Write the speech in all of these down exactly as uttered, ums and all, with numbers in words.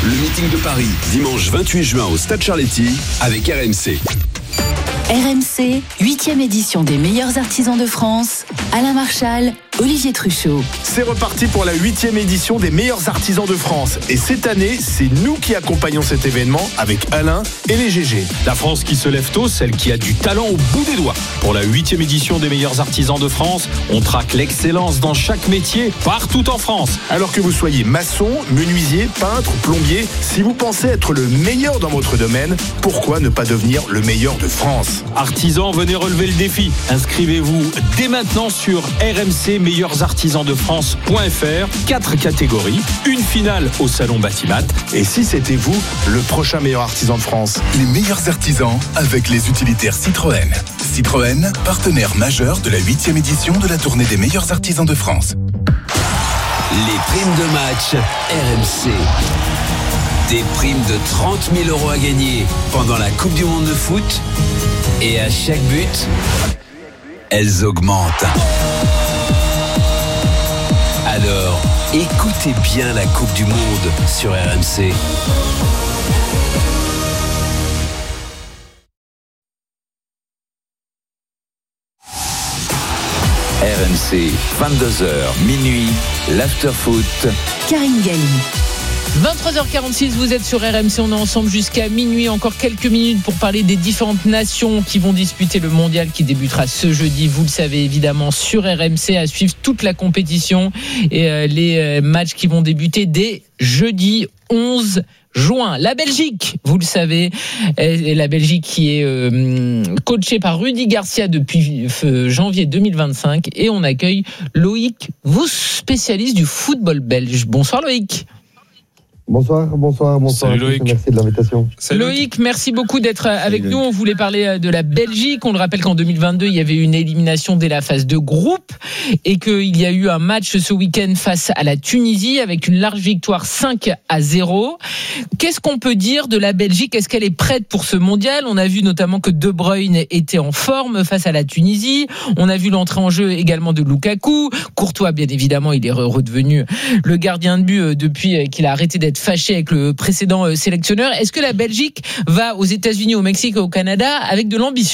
Le meeting de Paris, dimanche vingt-huit juin au Stade Charletti avec R M C. R M C, huitième édition des meilleurs artisans de France. Alain Marchal, Olivier Truchot. C'est reparti pour la huitième édition des meilleurs artisans de France. Et cette année, c'est nous qui accompagnons cet événement avec Alain et les G G. La France qui se lève tôt, celle qui a du talent au bout des doigts. Pour la huitième édition des meilleurs artisans de France, on traque l'excellence dans chaque métier, partout en France. Alors que vous soyez maçon, menuisier, peintre, plombier, si vous pensez être le meilleur dans votre domaine, pourquoi ne pas devenir le meilleur de France ? Artisans, venez relever le défi. Inscrivez-vous dès maintenant sur r m c meilleurs artisans de france point f r. Quatre catégories, une finale au salon Batimat. Et si c'était vous, le prochain meilleur artisan de France ? Les meilleurs artisans avec les utilitaires Citroën. Citroën, partenaire majeur de la huitième édition de la tournée des meilleurs artisans de France. Les primes de match R M C. Des primes de trente mille euros à gagner pendant la Coupe du Monde de foot. Et à chaque but, elles augmentent. Alors, écoutez bien la Coupe du Monde sur R M C. R M C, vingt-deux heures, minuit, l'after-foot. Karine Galli. vingt-trois heures quarante-six, vous êtes sur R M C, on est ensemble jusqu'à minuit, encore quelques minutes pour parler des différentes nations qui vont disputer le mondial qui débutera ce jeudi, vous le savez évidemment sur R M C, à suivre toute la compétition et euh, les euh, matchs qui vont débuter dès jeudi onze juin. La Belgique, vous le savez, et la Belgique qui est euh, coachée par Rudy Garcia depuis euh, janvier deux mille vingt-cinq, et on accueille Loïc, vous spécialiste du football belge. Bonsoir Loïc. Bonsoir, bonsoir, bonsoir. Salut Loïc. Merci de l'invitation. Salut Loïc, merci beaucoup d'être avec Salut nous. On voulait parler de la Belgique. On le rappelle qu'en deux mille vingt-deux, il y avait une élimination dès la phase de groupe et qu'il y a eu un match ce week-end face à la Tunisie avec une large victoire cinq à zéro. Qu'est-ce qu'on peut dire de la Belgique ? Est-ce qu'elle est prête pour ce mondial ? On a vu notamment que De Bruyne était en forme face à la Tunisie. On a vu l'entrée en jeu également de Lukaku. Courtois, bien évidemment, il est redevenu le gardien de but depuis qu'il a arrêté d'être fâché avec le précédent sélectionneur. Est-ce que la Belgique va aux États-Unis, au Mexique et au Canada avec de l'ambition ?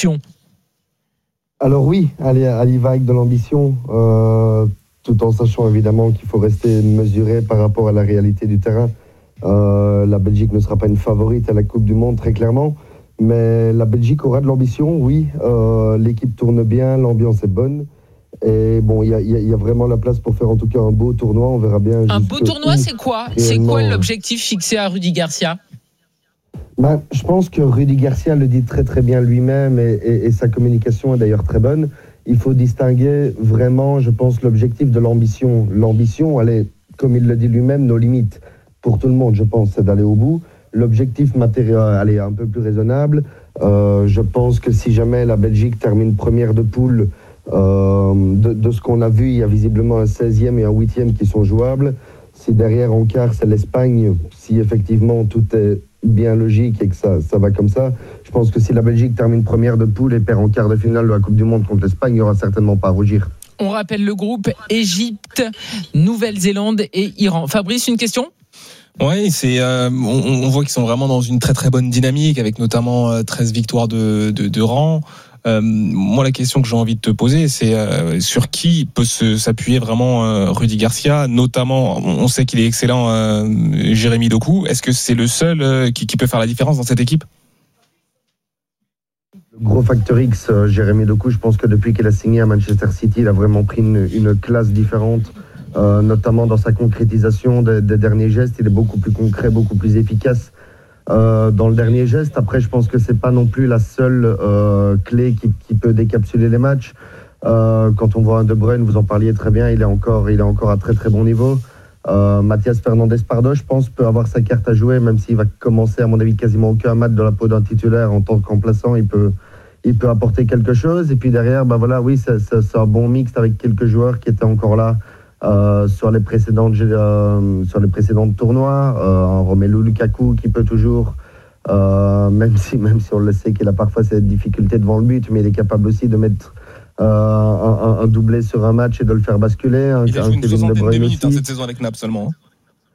Alors oui, elle, elle y va avec de l'ambition, euh, tout en sachant évidemment qu'il faut rester mesuré par rapport à la réalité du terrain. Euh, la Belgique ne sera pas une favorite à la Coupe du Monde, très clairement, mais la Belgique aura de l'ambition, oui. Euh, l'équipe tourne bien, l'ambiance est bonne. Et bon, il y, y, y a vraiment la place pour faire en tout cas un beau tournoi. On verra bien. Un beau tournoi, c'est quoi ? C'est quoi l'objectif fixé à Rudy Garcia ? Ben, je pense que Rudy Garcia le dit très très bien lui-même et, et, et sa communication est d'ailleurs très bonne. Il faut distinguer vraiment, je pense, l'objectif de l'ambition. L'ambition, elle est, comme il le dit lui-même, nos limites. Pour tout le monde, je pense, c'est d'aller au bout. L'objectif matériel, elle est un peu plus raisonnable. Euh, je pense que si jamais la Belgique termine première de poule, Euh, de, de ce qu'on a vu, il y a visiblement un seizième et un huitième qui sont jouables. Si derrière en quart c'est l'Espagne, si effectivement tout est bien logique et que ça, ça va comme ça, je pense que si la Belgique termine première de poule et perd en quart de finale de la Coupe du Monde contre l'Espagne, il n'y aura certainement pas à rougir. On rappelle le groupe Égypte, Nouvelle-Zélande et Iran. Fabrice, une question ? Oui, c'est, euh, on, on voit qu'ils sont vraiment dans une très très bonne dynamique avec notamment euh, treize victoires de, de, de rang. Euh, moi, la question que j'ai envie de te poser, c'est euh, sur qui peut se, s'appuyer vraiment euh, Rudy Garcia, notamment, on sait qu'il est excellent, euh, Jérémy Doku. Est-ce que c'est le seul euh, qui, qui peut faire la différence dans cette équipe ? Le gros facteur X, euh, Jérémy Doku, je pense que depuis qu'il a signé à Manchester City, il a vraiment pris une, une classe différente, euh, notamment dans sa concrétisation des, des derniers gestes. Il est beaucoup plus concret, beaucoup plus efficace. Euh, dans le dernier geste. Après, je pense que c'est pas non plus la seule euh, clé qui, qui peut décapsuler les matchs. Euh, quand on voit un De Bruyne, vous en parliez très bien, il est encore, il est encore à très très bon niveau. Euh, Mathias Fernandez-Pardo, je pense, peut avoir sa carte à jouer, même s'il va commencer, à mon avis, quasiment aucun match de la peau d'un titulaire en tant que remplaçant. Il peut, il peut apporter quelque chose. Et puis derrière, bah voilà, oui, c'est, c'est, c'est un bon mix avec quelques joueurs qui étaient encore là. Euh, sur les précédentes euh, sur les précédentes tournois, euh, Romelu Lukaku qui peut toujours, euh, même si même si on le sait qu'il a parfois cette difficulté devant le but, mais il est capable aussi de mettre euh, un, un doublé sur un match et de le faire basculer. Un, il a un joué une Kevin De soixantaine de Bruyne minutes aussi. hein, cette saison avec Naples seulement. Hein.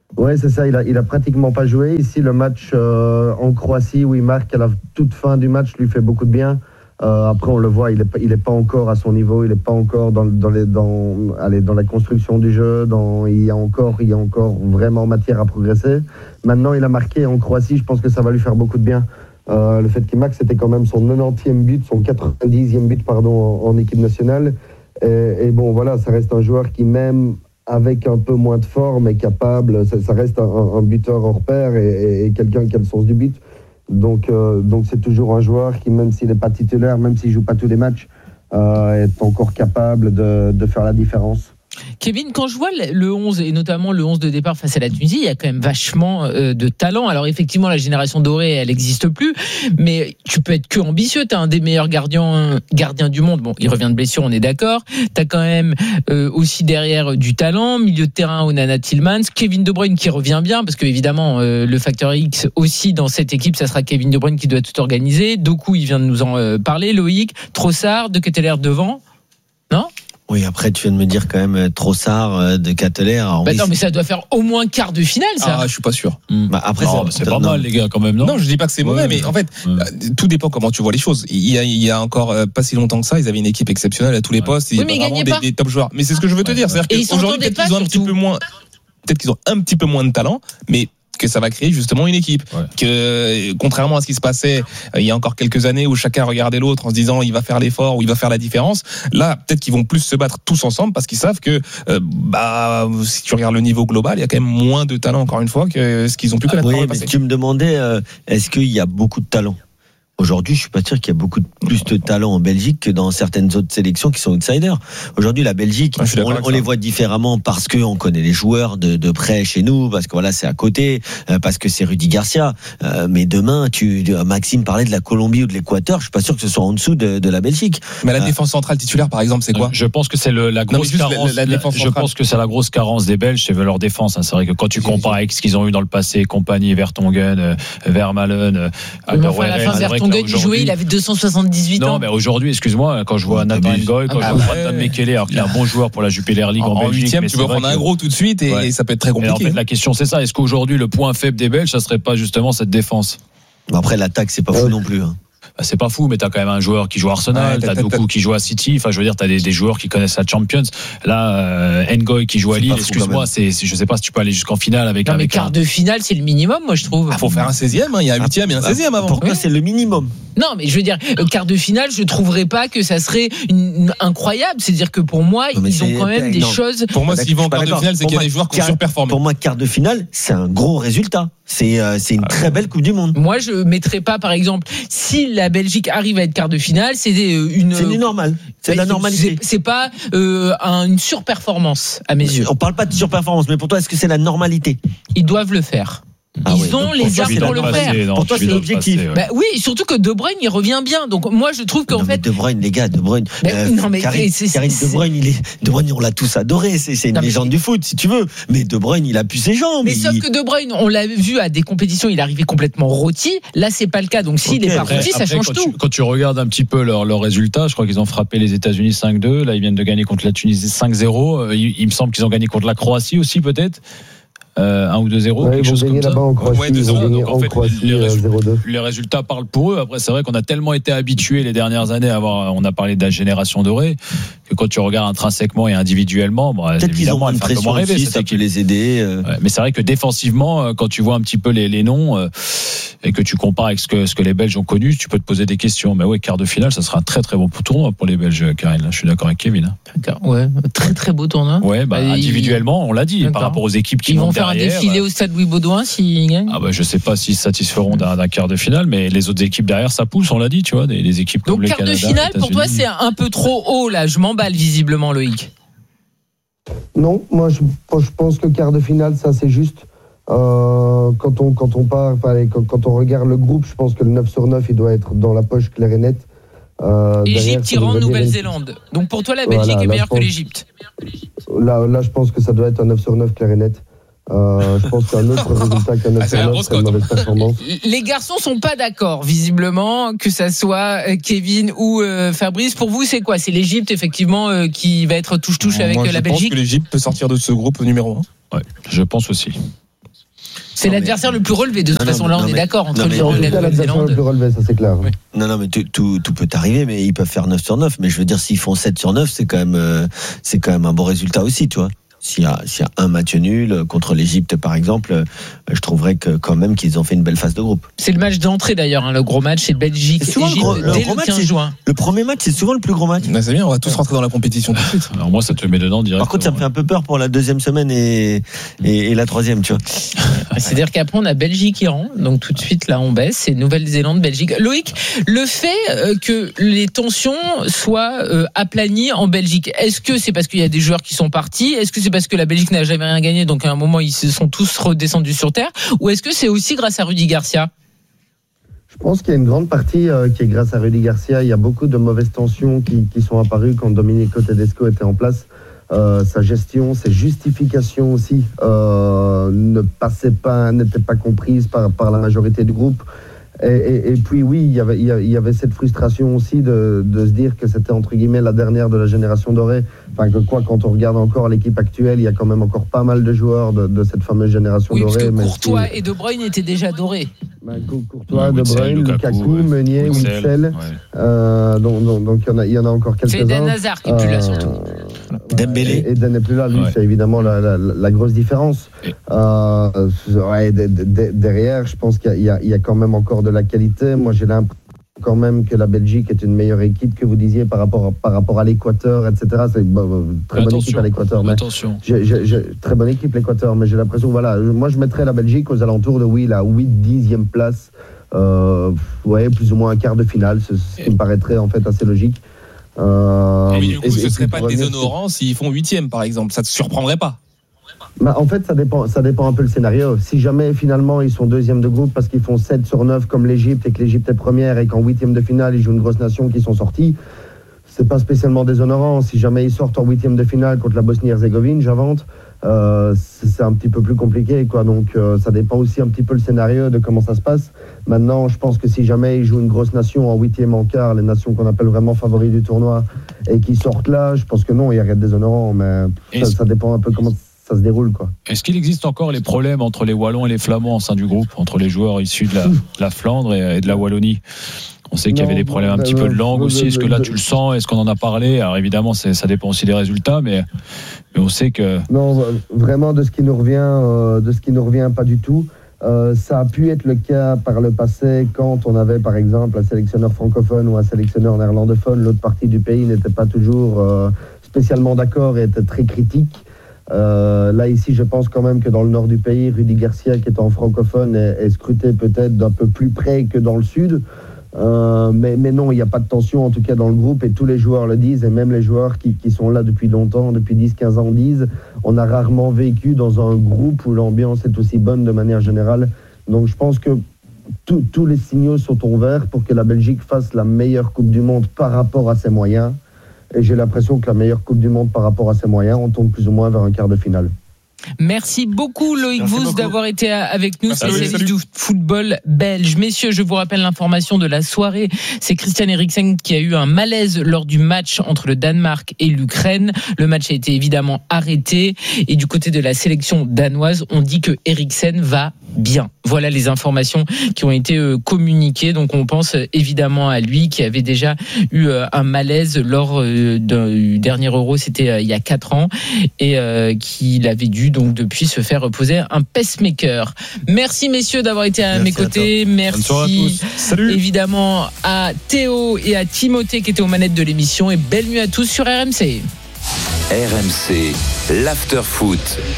Ouais, c'est ça. Il a, il a pratiquement pas joué. Ici, le match euh, en Croatie où il marque à la toute fin du match lui fait beaucoup de bien. Euh, après, on le voit, il est, il est pas encore à son niveau. Il est pas encore dans, dans les, dans, allez, dans la construction du jeu. Dans, il y a encore, il y a encore vraiment matière à progresser. Maintenant, il a marqué en Croatie. Je pense que ça va lui faire beaucoup de bien. Euh, le fait qu'il marque, c'était quand même son quatre-vingtième but, son quatre-vingt-dixième but, pardon, en, en équipe nationale. Et, et bon, voilà, ça reste un joueur qui même avec un peu moins de forme est capable, ça, ça reste un, un buteur hors pair et, et, et quelqu'un qui a le sens du but. Donc, euh, donc c'est toujours un joueur qui, même s'il n'est pas titulaire, même s'il ne joue pas tous les matchs, euh, est encore capable de, de faire la différence. Kevin, quand je vois le onze et notamment le onze de départ face à la Tunisie, il y a quand même vachement euh, de talent. Alors effectivement, la génération dorée, elle n'existe plus, mais tu peux être que ambitieux. Tu as un des meilleurs gardiens, gardiens du monde. Bon, il revient de blessure, on est d'accord. Tu as quand même euh, aussi derrière du talent. Milieu de terrain, Onana, Tielemans. Kevin De Bruyne qui revient bien, parce que évidemment, euh, le facteur X aussi dans cette équipe, ça sera Kevin De Bruyne qui doit tout organiser. Doku, il vient de nous en euh, parler. Loïc, Trossard, De Ketelaere devant. Non ? Oui, après tu viens de me dire quand même Trossard, De Ketelaere. Bah oui, non, mais ça doit faire au moins quart de finale, ça. Ah, je suis pas sûr. Mmh. Bah après, non, ça, c'est pas non. mal, les gars, quand même, non. Non, je dis pas que c'est mauvais, ouais, mais en fait, ouais. tout dépend comment tu vois les choses. Il y a, il y a encore pas si longtemps que ça, ils avaient une équipe exceptionnelle à tous les ouais. postes. Oui, mais ils gagnaient des, pas. des top joueurs. Mais c'est ce que je veux te dire, c'est-à-dire qu'aujourd'hui peut-être qu'ils ont un petit peu moins, peut-être qu'ils ont un petit peu moins de talent, mais que ça va créer justement une équipe. Ouais. Que contrairement à ce qui se passait euh, il y a encore quelques années où chacun regardait l'autre en se disant il va faire l'effort ou il va faire la différence, là peut-être qu'ils vont plus se battre tous ensemble parce qu'ils savent que euh, bah si tu regardes le niveau global, il y a quand même moins de talent encore une fois que ce qu'ils ont pu connaître ah, oui, par le mais passé. Tu me demandais euh, est-ce qu'il y a beaucoup de talent? Aujourd'hui, je suis pas sûr qu'il y a beaucoup de plus de talent en Belgique que dans certaines autres sélections qui sont outsiders. Aujourd'hui, la Belgique, ah, on, on les voit différemment parce que on connaît les joueurs de, de près chez nous, parce que voilà, c'est à côté, euh, parce que c'est Rudy Garcia. Euh, mais demain, tu, Maxime parlait de la Colombie ou de l'Équateur. Je suis pas sûr que ce soit en dessous de, de la Belgique. Mais la euh, défense centrale titulaire, par exemple, c'est quoi? Je pense que c'est le, la grosse non, carence. La, la, la je pense que c'est la grosse carence des Belges, c'est leur défense. Hein. C'est vrai que quand tu compares avec ce qu'ils ont eu dans le passé, compagnie, Vertonghen, euh, Vermaelen, euh, enfin, à la fin, Vertonghen, il jouait, il avait deux cent soixante-dix-huit non, ans. Non, mais aujourd'hui, excuse-moi, quand je vois Nathan Ngoy, quand ah, je vois Adam Mekele, alors qu'il est un bon joueur pour la Jupiler League en, en Belgique. En huitième, tu veux prendre un gros tout de suite et, ouais. et ça peut être très compliqué. Et en fait, la question, c'est ça. Est-ce qu'aujourd'hui, le point faible des Belges, ça serait pas justement cette défense? Après, l'attaque, c'est pas fou non plus. Hein. Bah, c'est pas fou, mais t'as quand même un joueur qui joue à Arsenal, ouais, t'as, t'as Doku qui joue à City. Enfin, je veux dire, t'as des, des joueurs qui connaissent la Champions. Là, euh, Ngoy qui joue à Lille. Excuse-moi, c'est, c'est, je sais pas si tu peux aller jusqu'en finale avec. Non, mais avec quart un... de finale, c'est le minimum, moi je trouve. Ah, faut faire un seizième. Hein. Il y a un huitième et un seizième avant. Pourquoi oui. c'est le minimum? Non, mais je veux dire, quart de finale, je trouverais pas que ça serait une, une, incroyable. C'est-à-dire que pour moi, non, ils ont quand même des non. choses. Pour moi, s'ils vont en quart de finale, c'est qu'il y a des joueurs qui ont surperformé. Pour moi, quart de finale, c'est un gros résultat. C'est, euh, c'est une très belle Coupe du Monde. Moi, je mettrais pas, par exemple, si la Belgique arrive à être quart de finale, c'est une. C'est normal. C'est bah, la normalité. C'est, c'est pas euh, un, une surperformance à mes yeux. On parle pas de surperformance, mais pour toi, est-ce que c'est la normalité? Ils doivent le faire. Ah Ils oui, ont les armes pour le faire. Non, pour toi, c'est l'objectif. Ouais. Bah oui, surtout que De Bruyne, il revient bien. Donc moi, je trouve qu'en non, fait, De Bruyne, les gars, De Bruyne. Bah, euh, non mais Karim, c'est, Karim c'est, De Bruyne, il est. De Bruyne, on l'a tous adoré. C'est, c'est une non, légende mais... du foot, si tu veux. Mais De Bruyne, il a pu ses jambes. Mais il... sauf que De Bruyne, on l'a vu à des compétitions, il arrivait complètement rôti. Là, c'est pas le cas. Donc s'il okay. est pas rôti, ça change quand tout. Tu, quand tu regardes un petit peu leurs leur résultats, je crois qu'ils ont frappé les États-Unis cinq deux. Là, ils viennent de gagner contre la Tunisie cinq zéro. Il, il me semble qu'ils ont gagné contre la Croatie aussi, peut-être. Euh, un ou deux zéro, ouais, quelque chose comme ça. En Croatie, ouais, deux zéro. Donc en, en fait, Croatie, les, résultats, les résultats parlent pour eux. Après, c'est vrai qu'on a tellement été habitués les dernières années à avoir, on a parlé de la génération dorée, que quand tu regardes intrinsèquement et individuellement, bah, peut-être qu'ils ont une pression rêver, aussi, ça peut les aider. Euh... Ouais, mais c'est vrai que défensivement, quand tu vois un petit peu les, les noms euh, et que tu compares avec ce que, ce que les Belges ont connu, tu peux te poser des questions. Mais ouais, quart de finale, ça sera un très très bon tournoi pour les Belges, Karine. Là, je suis d'accord avec Kevin. Ouais, très très beau tournoi. Ouais, bah, bah, individuellement, on l'a dit, d'accord. Par rapport aux équipes qui ils vont faire derrière, un défilé au stade Louis Baudouin s'ils gagnent. Ah bah je sais pas s'ils se satisferont d'un, d'un quart de finale, mais les autres équipes derrière ça pousse, on l'a dit, tu vois, des, des équipes comme donc, le Canada. Donc quart de finale pour toi c'est un peu trop haut là, je m'emballe visiblement Loïc. Non, moi je, je pense que quart de finale ça c'est juste. Euh, quand on quand on part, enfin, quand, quand on regarde le groupe, je pense que le neuf sur neuf il doit être dans la poche claire et nette. Euh, Égypte, Iran, Nouvelle-Zélande. Donc pour toi la Belgique voilà, est meilleure pense, que l'Égypte. Là, là je pense que ça doit être un neuf sur neuf clair et net. Euh, je pense qu'un autre résultat qu'un neuf sur neuf, c'est une mauvaise performance. Les garçons sont pas d'accord, visiblement, que ça soit Kevin ou euh, Fabrice. Pour vous, c'est quoi? C'est l'Égypte, effectivement, euh, qui va être touche-touche avec Moi, euh, la Belgique. Je pense que l'Égypte peut sortir de ce groupe numéro un. Ouais, je pense aussi. C'est non, l'adversaire mais... le plus relevé de toute non, façon. Là, on est mais... d'accord entre le Iran et la Nouvelle-Zélande. Le plus relevé, ça c'est clair. Oui. Non, non, mais tout, tout, tout peut arriver, mais ils peuvent faire neuf sur neuf. Mais je veux dire, s'ils font sept sur neuf, c'est quand même, euh, c'est quand même un bon résultat aussi, tu vois. S'il y a, s'il y a un match nul contre l'Égypte, par exemple, je trouverais que quand même qu'ils ont fait une belle phase de groupe. C'est le match d'entrée d'ailleurs, hein, le gros match, c'est Belgique, Égypte, le, gros, le, dès gros le quinze juin. Le premier match, c'est souvent le plus gros match. Ben, c'est bien, on va tous rentrer dans la compétition tout de suite. Alors moi, ça te met dedans direct. Par contre, ça me fait un peu peur pour la deuxième semaine et, et, et la troisième, tu vois. C'est-à-dire qu'après, on a Belgique-Iran, donc tout de suite, là, on baisse, c'est Nouvelle-Zélande, Belgique. Loïc, le fait que les tensions soient euh, aplanies en Belgique, est-ce que c'est parce qu'il y a des joueurs qui sont partis? Est-ce que c'est parce que la Belgique n'a jamais rien gagné, donc à un moment ils se sont tous redescendus sur terre, ou est-ce que c'est aussi grâce à Rudy Garcia? Je pense qu'il y a une grande partie euh, qui est grâce à Rudy Garcia. Il y a beaucoup de mauvaises tensions qui, qui sont apparues quand Domenico Tedesco était en place. Euh, sa gestion, ses justifications aussi euh, ne passaient pas, n'étaient pas comprises par, par la majorité du groupe. Et, et, et puis oui, il y avait, il y avait cette frustration aussi de, de se dire que c'était entre guillemets la dernière de la génération dorée. Enfin que quoi, quand on regarde encore l'équipe actuelle, il y a quand même encore pas mal de joueurs de, de cette fameuse génération oui, dorée. Oui, parce que Courtois mais... et De Bruyne étaient déjà dorés. Ben, Courtois, ouais, De Bruyne, Lukaku, Lukaku ouais. Meunier, Witsel. Ouais. Euh, donc donc, donc il, y en a, il y en a encore quelques-uns. C'est Eden Hazard qui est plus là surtout. Euh, Dembélé. Eden n'est plus là, lui, ouais. C'est évidemment la, la, la grosse différence. Euh, ouais, de, de, de, derrière, je pense qu'il y a, il y a quand même encore de la qualité. Moi, j'ai l'impression quand même que la Belgique est une meilleure équipe que vous disiez par rapport, par rapport à l'Équateur, et cetera. C'est une bon, très bonne équipe à l'Équateur. Mais attention. J'ai, j'ai, j'ai, très bonne équipe l'Équateur, mais j'ai l'impression, voilà, moi je mettrais la Belgique aux alentours de, oui, la huit dixième place, euh, ouais, plus ou moins un quart de finale, ce, ce qui me paraîtrait en fait assez logique. Euh, et du coup, et, ce ne serait pas déshonorant s'ils font huitième, par exemple. Ça ne te surprendrait pas? Bah, en fait, ça dépend, ça dépend un peu le scénario. Si jamais, finalement, ils sont deuxième de groupe parce qu'ils font sept sur neuf comme l'Égypte et que l'Égypte est première et qu'en huitième de finale, ils jouent une grosse nation qui sont sortis, c'est pas spécialement déshonorant. Si jamais ils sortent en huitième de finale contre la Bosnie-Herzégovine, j'invente, euh, c'est un petit peu plus compliqué, quoi. Donc, euh, ça dépend aussi un petit peu le scénario de comment ça se passe. Maintenant, je pense que si jamais ils jouent une grosse nation en huitième, en quart, les nations qu'on appelle vraiment favoris du tournoi, et qu'ils sortent là, je pense que non, il n'y a rien de déshonorant, mais ça, ça dépend un peu comment ça se déroule, quoi. Est-ce qu'il existe encore les problèmes entre les Wallons et les Flamands au sein du groupe, entre les joueurs issus de la, de la Flandre et, et de la Wallonie? On sait qu'il y avait des problèmes un petit peu de langue aussi. Est-ce que là tu le sens? Est-ce qu'on en a parlé? Alors évidemment, c'est, ça dépend aussi des résultats, mais, mais on sait que. Non, vraiment de ce qui nous revient, euh, de ce qui nous revient pas du tout. Euh, ça a pu être le cas par le passé quand on avait par exemple un sélectionneur francophone ou un sélectionneur néerlandophone. L'autre partie du pays n'était pas toujours euh, spécialement d'accord et était très critique. Euh, là ici, je pense quand même que dans le nord du pays, Rudy Garcia, qui est en francophone, est, est scruté peut-être d'un peu plus près que dans le sud. Euh, mais, mais non, il n'y a pas de tension en tout cas dans le groupe et tous les joueurs le disent et même les joueurs qui, qui sont là depuis longtemps, depuis dix quinze ans disent on a rarement vécu dans un groupe où l'ambiance est aussi bonne de manière générale. Donc je pense que tout, tous les signaux sont au vert pour que la Belgique fasse la meilleure Coupe du Monde par rapport à ses moyens et j'ai l'impression que la meilleure Coupe du Monde par rapport à ses moyens, on tombe plus ou moins vers un quart de finale. Merci beaucoup Loïc Vous d'avoir été avec nous, spécialiste du football belge. Messieurs, je vous rappelle l'information de la soirée. C'est Christian Eriksen qui a eu un malaise lors du match entre le Danemark et l'Ukraine. Le match a été évidemment arrêté et du côté de la sélection danoise, on dit que Eriksen va bien. Voilà les informations qui ont été communiquées. Donc on pense évidemment à lui qui avait déjà eu un malaise lors du dernier Euro, c'était il y a quatre ans et qu'il avait dû donc depuis se faire reposer un pacemaker. Merci messieurs d'avoir été à Merci mes côtés. Merci à tous. Salut. Évidemment à Théo et à Timothée qui étaient aux manettes de l'émission et belle nuit à tous sur R M C. R M C, l'after-foot.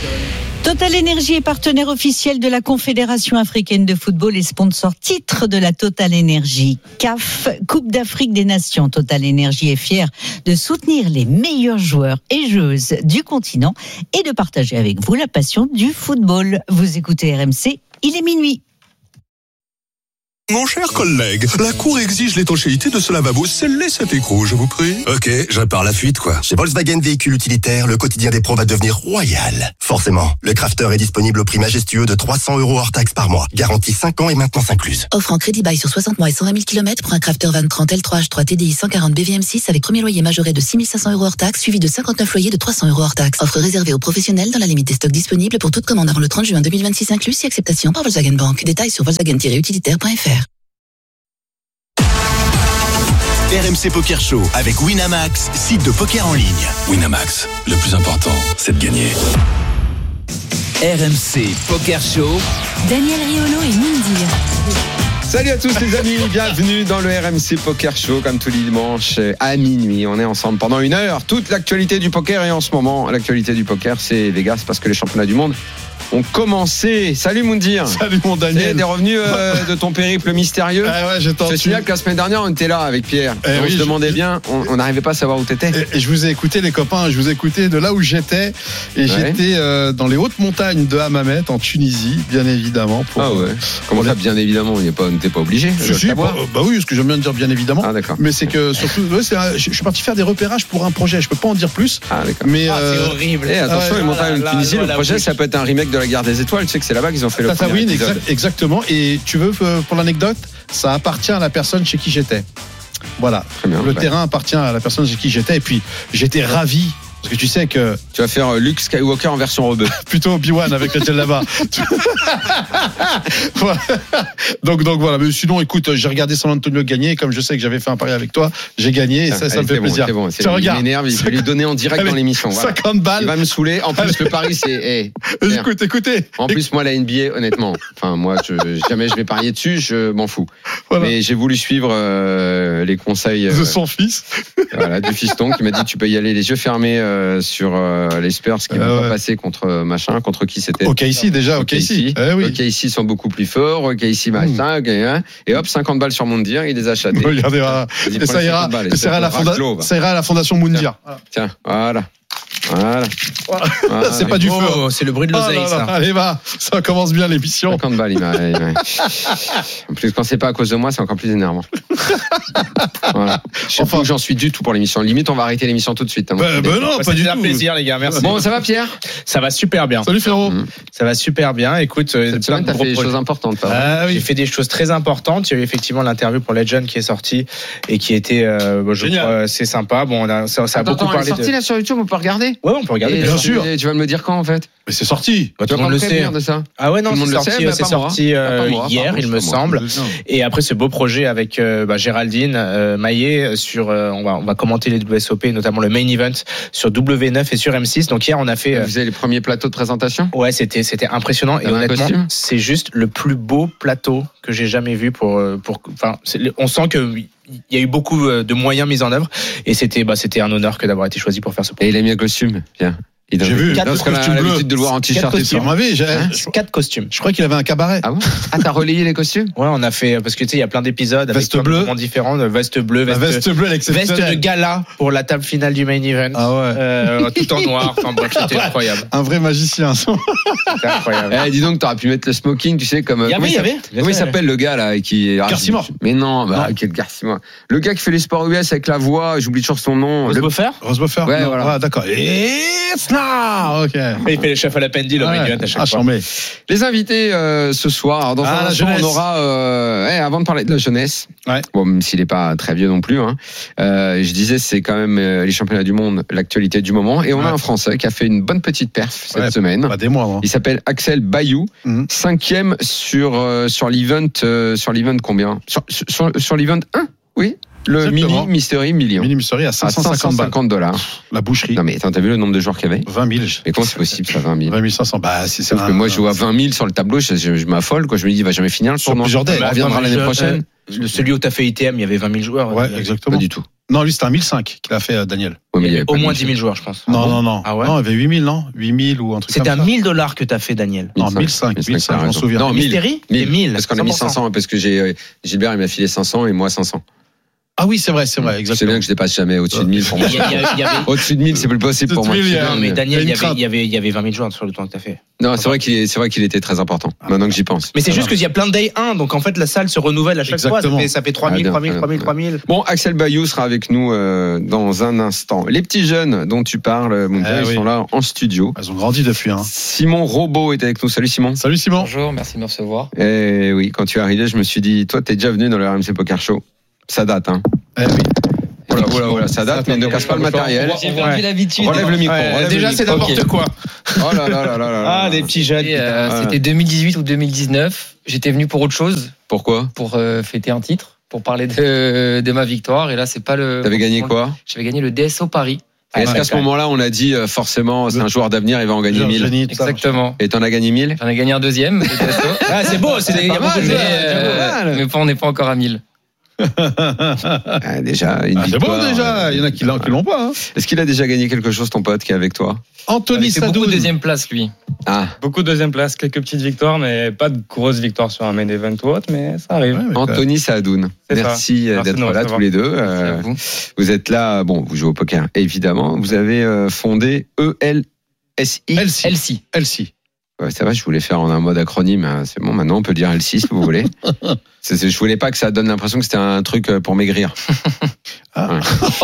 Total Energy est partenaire officiel de la Confédération africaine de football et sponsor titre de la Total Energy C A F Coupe d'Afrique des Nations. Total Energy est fier de soutenir les meilleurs joueurs et joueuses du continent et de partager avec vous la passion du football. Vous écoutez R M C, il est minuit. Mon cher collègue, la Cour exige l'étanchéité de ce lavabo. Scellez cet écrou, je vous prie. Ok, je pars la fuite, quoi. Chez Volkswagen Véhicules Utilitaires, le quotidien des pros va devenir royal. Forcément, le Crafter est disponible au prix majestueux de trois cents euros hors taxe par mois. Garantie cinq ans et maintenance incluse. Offre en crédit bail sur soixante mois et cent vingt mille kilomètres pour un Crafter vingt trente L trois H trois T D I cent quarante B V M six avec premier loyer majoré de six mille cinq cents euros hors taxe, suivi de cinquante-neuf loyers de trois cents euros hors taxe. Offre réservée aux professionnels dans la limite des stocks disponibles pour toute commande avant le trente juin deux mille vingt-six inclus, si acceptation par Volkswagen Bank. Détails sur volkswagen tiret utilitaire point f r. R M C Poker Show avec Winamax, site de poker en ligne. Winamax, le plus important, c'est de gagner. R M C Poker Show. Daniel Riolo et Moundir. Salut à tous les amis, bienvenue dans le R M C Poker Show, comme tous les dimanches à minuit. On est ensemble pendant une heure, toute l'actualité du poker, et en ce moment, l'actualité du poker, c'est Vegas, parce que les championnats du monde ont commencé. Salut Moundir. Salut mon Daniel. T'es revenu euh, de ton périple mystérieux. Ah ouais, j'ai tenté. Je te signale que la semaine dernière, on était là avec Pierre. Eh on oui, se je... demandait bien, on n'arrivait pas à savoir où t'étais. Et, et je vous ai écouté les copains, je vous ai écouté de là où j'étais. Et ouais. j'étais euh, dans les hautes montagnes de Hammamet, en Tunisie, bien évidemment. Pour, ah ouais. Comment ça, bien évidemment, on n'est pas, pas obligé. Je suis, bah, bah oui, parce que j'aime bien dire bien évidemment. Ah d'accord. Mais c'est que surtout, ouais, c'est un, je, je suis parti faire des repérages pour un projet. Je peux pas en dire plus. Ah d'accord. Mais ah, euh, c'est horrible. Et attention, ah, les montagnes de Tunisie, le projet, ça peut être un remake de la Guerre des Étoiles. Tu sais que c'est là-bas qu'ils ont fait le Tata premier Win, épisode. Exact, exactement. Et tu veux, pour l'anecdote, ça appartient à la personne chez qui j'étais. Voilà. Très bien, le ouais. terrain appartient à la personne chez qui j'étais. Et puis, j'étais ravi. Parce que tu sais que. Tu vas faire Luke Skywalker en version rebeu. Plutôt Obi-Wan avec Rachel là-bas. Voilà. donc, donc voilà. Mais sinon, écoute, j'ai regardé San Antonio gagner. Comme je sais que j'avais fait un pari avec toi, j'ai gagné. Et ça, ça allez, me fait bon, plaisir. C'est bon, c'est tu bon. regardes. Il m'énerve, il va lui donner en direct allez, dans l'émission. Voilà. cinquante balles. Il va me saouler. En plus, le pari, c'est. Hey, écoute, écoutez. En plus, moi, la N B A, honnêtement, enfin, moi, je, jamais je vais parier dessus, je m'en fous. Voilà. Mais j'ai voulu suivre euh, les conseils euh, de son fils. Voilà, du fiston qui m'a dit tu peux y aller les yeux fermés euh, sur euh, les Spurs qui vont euh, pas ouais. passer contre machin, contre qui c'était. Ok ici déjà, ok ici. Eh oui. Ok ici sont beaucoup plus forts, ok ici machin, mmh. hein, et hop cinquante balles sur Moundir, il les a achetés. Regardez, voilà. Et ça ira, balles, ça, ira la fonda- ça ira à la fondation Moundir. Tiens, voilà. Voilà. voilà. C'est pas du feu. Oh, c'est le bruit de l'oseille, oh, ça. Allez, va. Ça commence bien l'émission. cinquante balles, il m'a. Il m'a... En plus, quand c'est pas à cause de moi, c'est encore plus énervant. Voilà. Je sais enfin, pas où j'en suis du tout pour l'émission. Limite, on va arrêter l'émission tout de suite. Hein, bah, bah non, pas du tout. C'est un plaisir, les gars. Merci. Bon, ça va, Pierre ? Ça va super bien. Salut, frérot. Mmh. Ça va super bien. Écoute, cette semaine, t'as fait des choses importantes. Ah, oui. J'ai fait des choses très importantes. Il y a eu effectivement l'interview pour Legend qui est sortie et qui était, euh, bon, je Génial. crois, assez sympa. Bon, on a, ça, ça a attends, beaucoup attends, parlé. Elle est sortie de... là sur YouTube, on peut regarder ? Ouais, on peut regarder. Et bien sûr. Tu vas me le dire quand en fait ? Mais c'est sorti. Bah, tout le monde le sait. De ça. Ah ouais, non, c'est sorti, sait, bah, c'est sorti euh, moi, hier, il me semble. Et après ce beau projet avec euh, bah, Géraldine euh, Maillet sur, euh, on va on va commenter les W S O P, notamment le main event sur W neuf et sur M six. Donc hier, on a fait. Euh, Vous avez les premiers plateaux de présentation ? Ouais, c'était c'était impressionnant et honnêtement, c'est juste le plus beau plateau que j'ai jamais vu pour pour. Enfin, on sent que. Il y a eu beaucoup de moyens mis en œuvre et c'était bah c'était un honneur que d'avoir été choisi pour faire ce projet. Et il a mis un costume, bien. J'ai vu quatre costumes bleus. L'habitude de le voir en t-shirt et tout. Hein quatre costumes. Je crois qu'il avait un cabaret. Ah bon ? Ah, t'as relayé les costumes ? Ouais, on a fait parce que tu sais il y a plein d'épisodes avec veste bleue différents, veste bleue, veste, veste bleue, veste de gala pour la table finale du main event. Ah ouais. Euh, tout en noir. Enfin bref, c'était incroyable. Un vrai magicien. C'était incroyable. Eh, dis donc, t'aurais pu mettre le smoking, tu sais comme. Il y avait, il y avait. Comment il s'appelle le gars là qui Garcimore. Mais non, bah quel Garcimore. Le gars qui fait les sports U S avec la voix, j'oublie toujours son nom. Rosebuffer. Rosebuffer. Ouais, voilà. D'accord. It's now. Ok. Il fait le chef à la pendule le main event à chaque ah, fois. Les invités euh, ce soir. Alors, dans ah, un instant, on aura. Euh, ouais, avant de parler de la jeunesse. Ouais. Bon, même s'il n'est pas très vieux non plus. Hein, euh, je disais, c'est quand même euh, les championnats du monde, l'actualité du moment. Et on ouais. a un Français qui a fait une bonne petite perf cette ouais, semaine. Pas des mois. Hein. Il s'appelle Axel Bayou, mm-hmm. cinquième sur euh, sur l'event euh, sur l'event combien sur, sur, sur l'event un. Oui. Le Exactement. Mini Mystery Million. Mini Mystery à cinq cent cinquante dollars. La boucherie. Non mais attends, t'as vu le nombre de joueurs qu'il y avait ? vingt mille. Mais comment c'est possible ça, vingt mille ? vingt mille cinq cents. Bah, c'est ça. Parce que moi, je joue à vingt mille sur le tableau, je, je, je m'affole, quoi. Je me dis, il va jamais finir le tournoi. On reviendra l'année prochaine. Euh, celui où t'as fait I T M, il y avait vingt mille joueurs. Ouais, exactement. Pas du tout. Non, lui, c'était un mille cinq qu'il a fait, Daniel. Ouais, mais il y avait au moins dix mille joueurs, je pense. Non, non, non. Ah ouais ? Non, il y avait huit mille, non ? huit mille ou un truc comme ça. C'était à mille dollars que t'as fait, Daniel. Non, mille cinq, mille cinq, je m'en souviens. Non, Mystery ? mille. Parce qu'on a mis cinq cents, parce que j'ai, Gilbert, il m'a filé cinq cents et moi cinq cents. Ah oui, c'est vrai, c'est vrai, exactement. C'est bien que je dépasse jamais au-dessus de mille pour moi. Il y a- il y a- il y avait- Au-dessus de mille, c'est plus possible pour moi. mille, il y a- Non, mais Daniel, il y une avait, il y avait, il y avait vingt mille joueurs sur le temps que tu as fait. Non, c'est vrai qu'il est, c'est vrai qu'il était très important. Maintenant que j'y pense. Mais c'est juste qu'il y a plein de day un, donc en fait la salle se renouvelle à chaque Exactement. fois. Ça fait, ça fait trois mille, Ah, bien, trois mille, bien, trois mille, bien. trois mille. Bon, Axel Bayou sera avec nous euh, dans un instant. Les petits jeunes dont tu parles, Mounja, Ah, ils oui. sont là en studio. Ils ont grandi depuis. Hein. Simon Robot est avec nous. Salut Simon. Salut Simon. Bonjour, merci de me recevoir. Et oui, quand tu es arrivé, je me suis dit, toi, t'es déjà venu dans le R M C Poker Show. Ça date, hein. Eh oui. Voilà, voilà, voilà, ça date, mais ne casse pas le matériel. J'ai perdu l'habitude. Relève le micro. Ouais, relève déjà, le c'est micro. n'importe Ok. quoi. Oh là là là là là là. Ah, des petits jeunes. Et, euh, putain. C'était deux mille dix-huit ou deux mille dix-neuf. J'étais venu pour autre chose, Pourquoi? pour euh, fêter un titre, pour parler de, de ma victoire. Et là, c'est pas le. T'avais gagné quoi? J'avais gagné le D S O Paris. Et est-ce qu'à ce moment-là, on a dit euh, forcément, c'est un joueur d'avenir, il va en gagner mille? Virginie, tout ça. Exactement. Et t'en as gagné mille? J'en ai gagné un deuxième. le D S O. Ah, c'est beau, c'est des, il y a pas beaucoup mal, de mais, joueurs. euh, mal. mais pas, on n'est pas encore à mille. Ah, déjà, une Ah, c'est bon victoire. déjà. Il y en a qui l'ont, qui l'ont pas. Hein. Est-ce qu'il a déjà gagné quelque chose, ton pote, qui est avec toi? Anthony Il fait beaucoup Sadoun. de deuxième place, lui. Ah, Beaucoup de deuxième place, quelques petites victoires, mais pas de grosses victoires sur un main event ou autre, mais ça arrive. Ouais, mais Anthony Saadoun. C'est ça. Merci euh, Merci d'être de nous là recevoir. tous les deux. Merci Euh, à vous. vous êtes là, bon, vous jouez au poker, évidemment. Vous avez euh, fondé E L S I. L C. L C. L C. Ouais, ça va, je voulais faire en un mode acronyme. hein. C'est bon, maintenant on peut dire L six si vous voulez. C'est, c'est- je voulais pas que ça donne l'impression que c'était un truc euh, pour maigrir. Ah.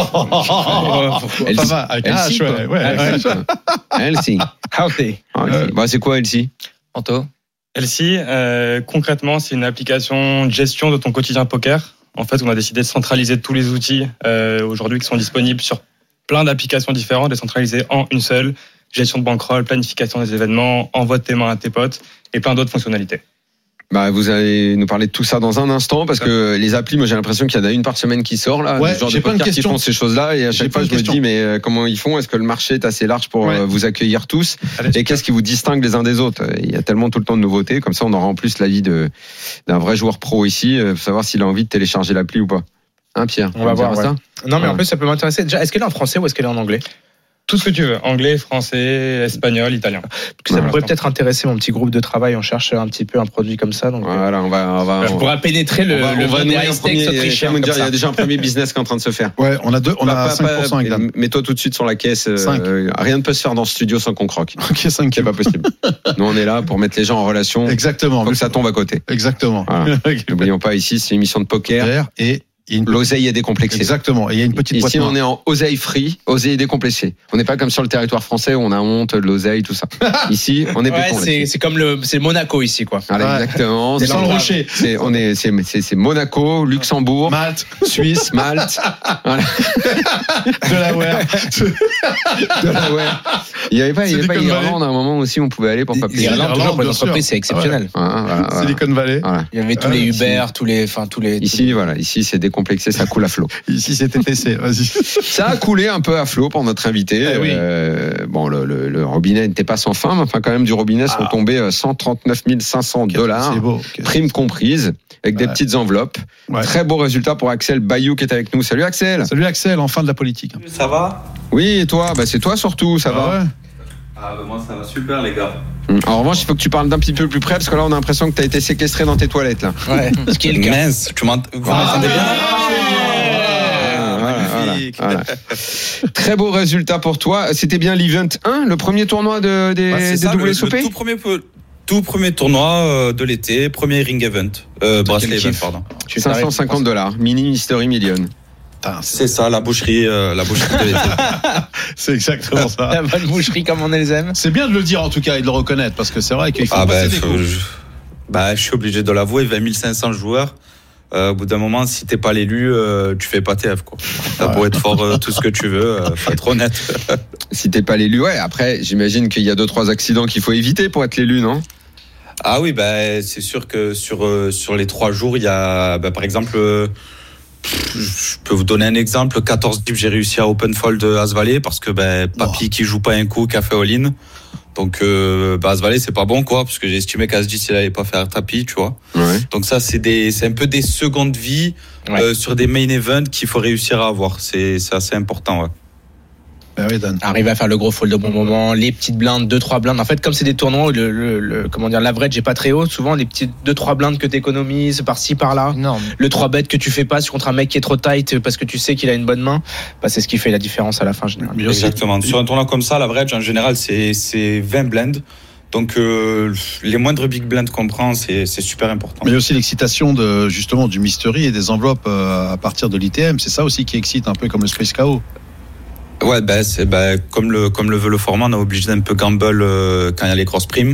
L C. Ça va. Avec un L C, H, ouais, quoi. ouais, ouais. L C, quoi. L C. Healthy. Ah, L C. Bah, c'est quoi L C? Anto. L C, euh, concrètement, c'est une application de gestion de ton quotidien poker. En fait, on a décidé de centraliser tous les outils euh, aujourd'hui qui sont disponibles sur plein d'applications différentes, de les centraliser en une seule. Gestion de bankroll, planification des événements, envoi de tes mains à tes potes et plein d'autres fonctionnalités. Bah, vous allez nous parler de tout ça dans un instant parce que les applis, moi j'ai l'impression qu'il y en a une par semaine qui sort là, Ouais, des genres j'ai de plein de poker qui questions. font ces choses-là et à J'ai chaque fois plein je de me questions. dis mais euh, comment ils font? Est-ce que le marché est assez large pour Ouais. euh, vous accueillir tous? Allez, Et super. qu'est-ce qui vous distingue les uns des autres? Il y a tellement tout le temps de nouveautés, comme ça on aura en plus l'avis de d'un vrai joueur pro ici, euh, pour savoir s'il a envie de télécharger l'appli ou pas. Hein Pierre? On va me voir, dire ouais. ça. Non, mais en Ouais. plus, ça peut m'intéresser. Déjà, est-ce qu'elle est en français ou est-ce qu'elle est en anglais? Tout ce que tu veux, anglais, français, espagnol, italien. Parce que ça Voilà. pourrait peut-être intéresser mon petit groupe de travail. On cherche un petit peu un produit comme ça. Donc, Voilà, on va on va je on, pourrais pénétrer le, on va, le on va monde nourrir un high-stakes premier- autrichien. comment comme dire, il y a ça. déjà un premier business qui est en train de se faire. Ouais, on a deux, on Pas- a pas- cinq pour cent avec pas- Dan. Mets-toi tout de suite sur la caisse. euh, Cinq. euh, rien ne peut se faire dans ce studio sans qu'on croque. Ok, cinq. C'est pas possible. Nous, on est là pour mettre les gens en relation. Exactement. Faut que ça tombe à côté. Exactement. Voilà. N'oublions pas, ici, c'est une émission de poker. Et il y a une- L'oseille est décomplexée. Exactement. Et il y a une petite boîte Ici, on noire. est en oseille free, oseille décomplexée. On n'est pas comme sur le territoire français où on a honte de l'oseille, tout ça. Ici, on est Ouais, béton c'est, là-dessus. c'est comme le, c'est le Monaco ici, quoi. Voilà, Ouais. exactement. C'est C'est- sans le rocher. C'est, on est, c'est, c'est, c'est Monaco, Luxembourg, Malte. Suisse, Malte. Voilà. Delaware. Delaware. Il y avait pas, il y avait Silicon pas Valley. Irlande à un moment aussi, on pouvait aller pour pas payer. L'Irlande, toujours pour les bien sûr. entreprises, c'est exceptionnel. Voilà, voilà, voilà. Silicon Valley. Voilà. Il y avait tous Ouais, les ici. Uber, tous les, enfin, tous les. Ici, voilà, ici c'est décomplexé, ça coule à flot. Ici, c'est T T C. Vas-y. Ça a coulé un peu à flot pour notre invité. Eh oui. Euh, bon, le, le, le robinet n'était pas sans fin, mais enfin quand même du robinet sont Ah. tombés euh, cent trente-neuf mille cinq cents dollars, C'est beau. Ok. primes comprises, avec des Ouais. petites enveloppes. Ouais. Très beau résultat pour Axel Bayou qui est avec nous. Salut Axel. Salut Axel, enfin de la politique. Ça va? Oui, et toi? Bah c'est toi surtout, ça Ah va. ouais. Ah bah moi ça va super les gars. Hum. En revanche, il faut que tu parles d'un petit peu plus près parce que là on a l'impression que tu as été séquestré dans tes toilettes là. Ouais. Ce qui est le cas. Mince, tu m'ent- vous Ah, m'entendez bien? Voilà, voilà, magnifique. voilà. Très beau résultat pour toi. C'était bien l'event un, le premier tournoi de, des, Bah, c'est des ça, le, W S O P? le tout premier peu- tout premier tournoi euh, de l'été, premier ring event, euh, bracelet event pardon. cinq cent cinquante dollars, mini mystery million. C'est ça, la boucherie, euh, la boucherie de l'été. C'est exactement ça. La bonne boucherie comme on les aime. C'est bien de le dire en tout cas et de le reconnaître parce que c'est vrai qu'il faut Ah passer bah, des faut- coups. je, bah, je suis obligé de l'avouer, vingt mille cinq cents joueurs. Euh, au bout d'un moment, si t'es pas l'élu, euh, tu fais pas T F quoi. T'as beau être fort, euh, tout ce que tu veux, euh, faut être honnête. Si t'es pas l'élu, ouais. Après, j'imagine qu'il y a deux trois accidents qu'il faut éviter pour être l'élu, non? Ah oui, bah, c'est sûr que sur, euh, sur les trois jours, il y a, bah, par exemple, euh, je peux vous donner un exemple. quatorze dips, j'ai réussi à open fold As-Valet parce que bah, Papy Oh. qui joue pas un coup, qui a fait all-in. Donc, euh, bah, As-Valet, c'est pas bon, quoi, parce que j'ai estimé qu'As dix, il allait pas faire tapis, tu vois. Ouais. Donc ça, c'est des, c'est un peu des secondes vies Ouais. euh, sur des main events qu'il faut réussir à avoir. C'est, c'est assez important, ouais. Ben oui, Dan. Arriver à faire le gros fold au bon moment, les petites blindes, deux trois blindes. En fait, comme c'est des tournois où le, le, le comment dire, l'average est pas très haut, souvent les petites deux trois blindes que tu économises par-ci par-là, énorme. Le trois bet que tu fais pas contre un mec qui est trop tight parce que tu sais qu'il a une bonne main, bah, c'est ce qui fait la différence à la fin généralement. Exactement. Sur un tournoi comme ça, l'average en général c'est c'est vingt blinds. Donc euh, les moindres big blinds qu'on prend, c'est c'est super important. Mais il y a aussi l'excitation de justement du mystery et des enveloppes euh, à partir de l'I T M, c'est ça aussi qui excite un peu comme le Space K O. Ouais, ben c'est ben comme le comme le veut le format, on est obligé d'un peu gamble euh, quand il y a les grosses primes.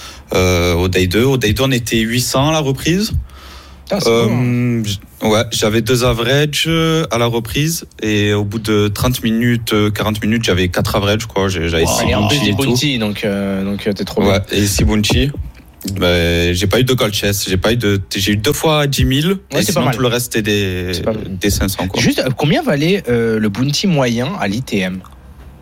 Euh, au day deux, au day deux on était huit cents à la reprise. Ah, c'est euh, bon, hein. Ouais, j'avais deux averages à la reprise et au bout de trente minutes, quarante minutes, j'avais quatre averages quoi. J'avais wow. six Et en plus des bounty, bounty, donc euh, donc t'es trop ouais, bien. et six bounty. Ben, j'ai pas eu de gold chest, j'ai pas eu de, j'ai eu deux fois dix mille, ouais, et c'est sinon pas mal. tout le reste c'était des, des cinq cents quoi. Juste, combien valait euh, le bounty moyen à l'I T M?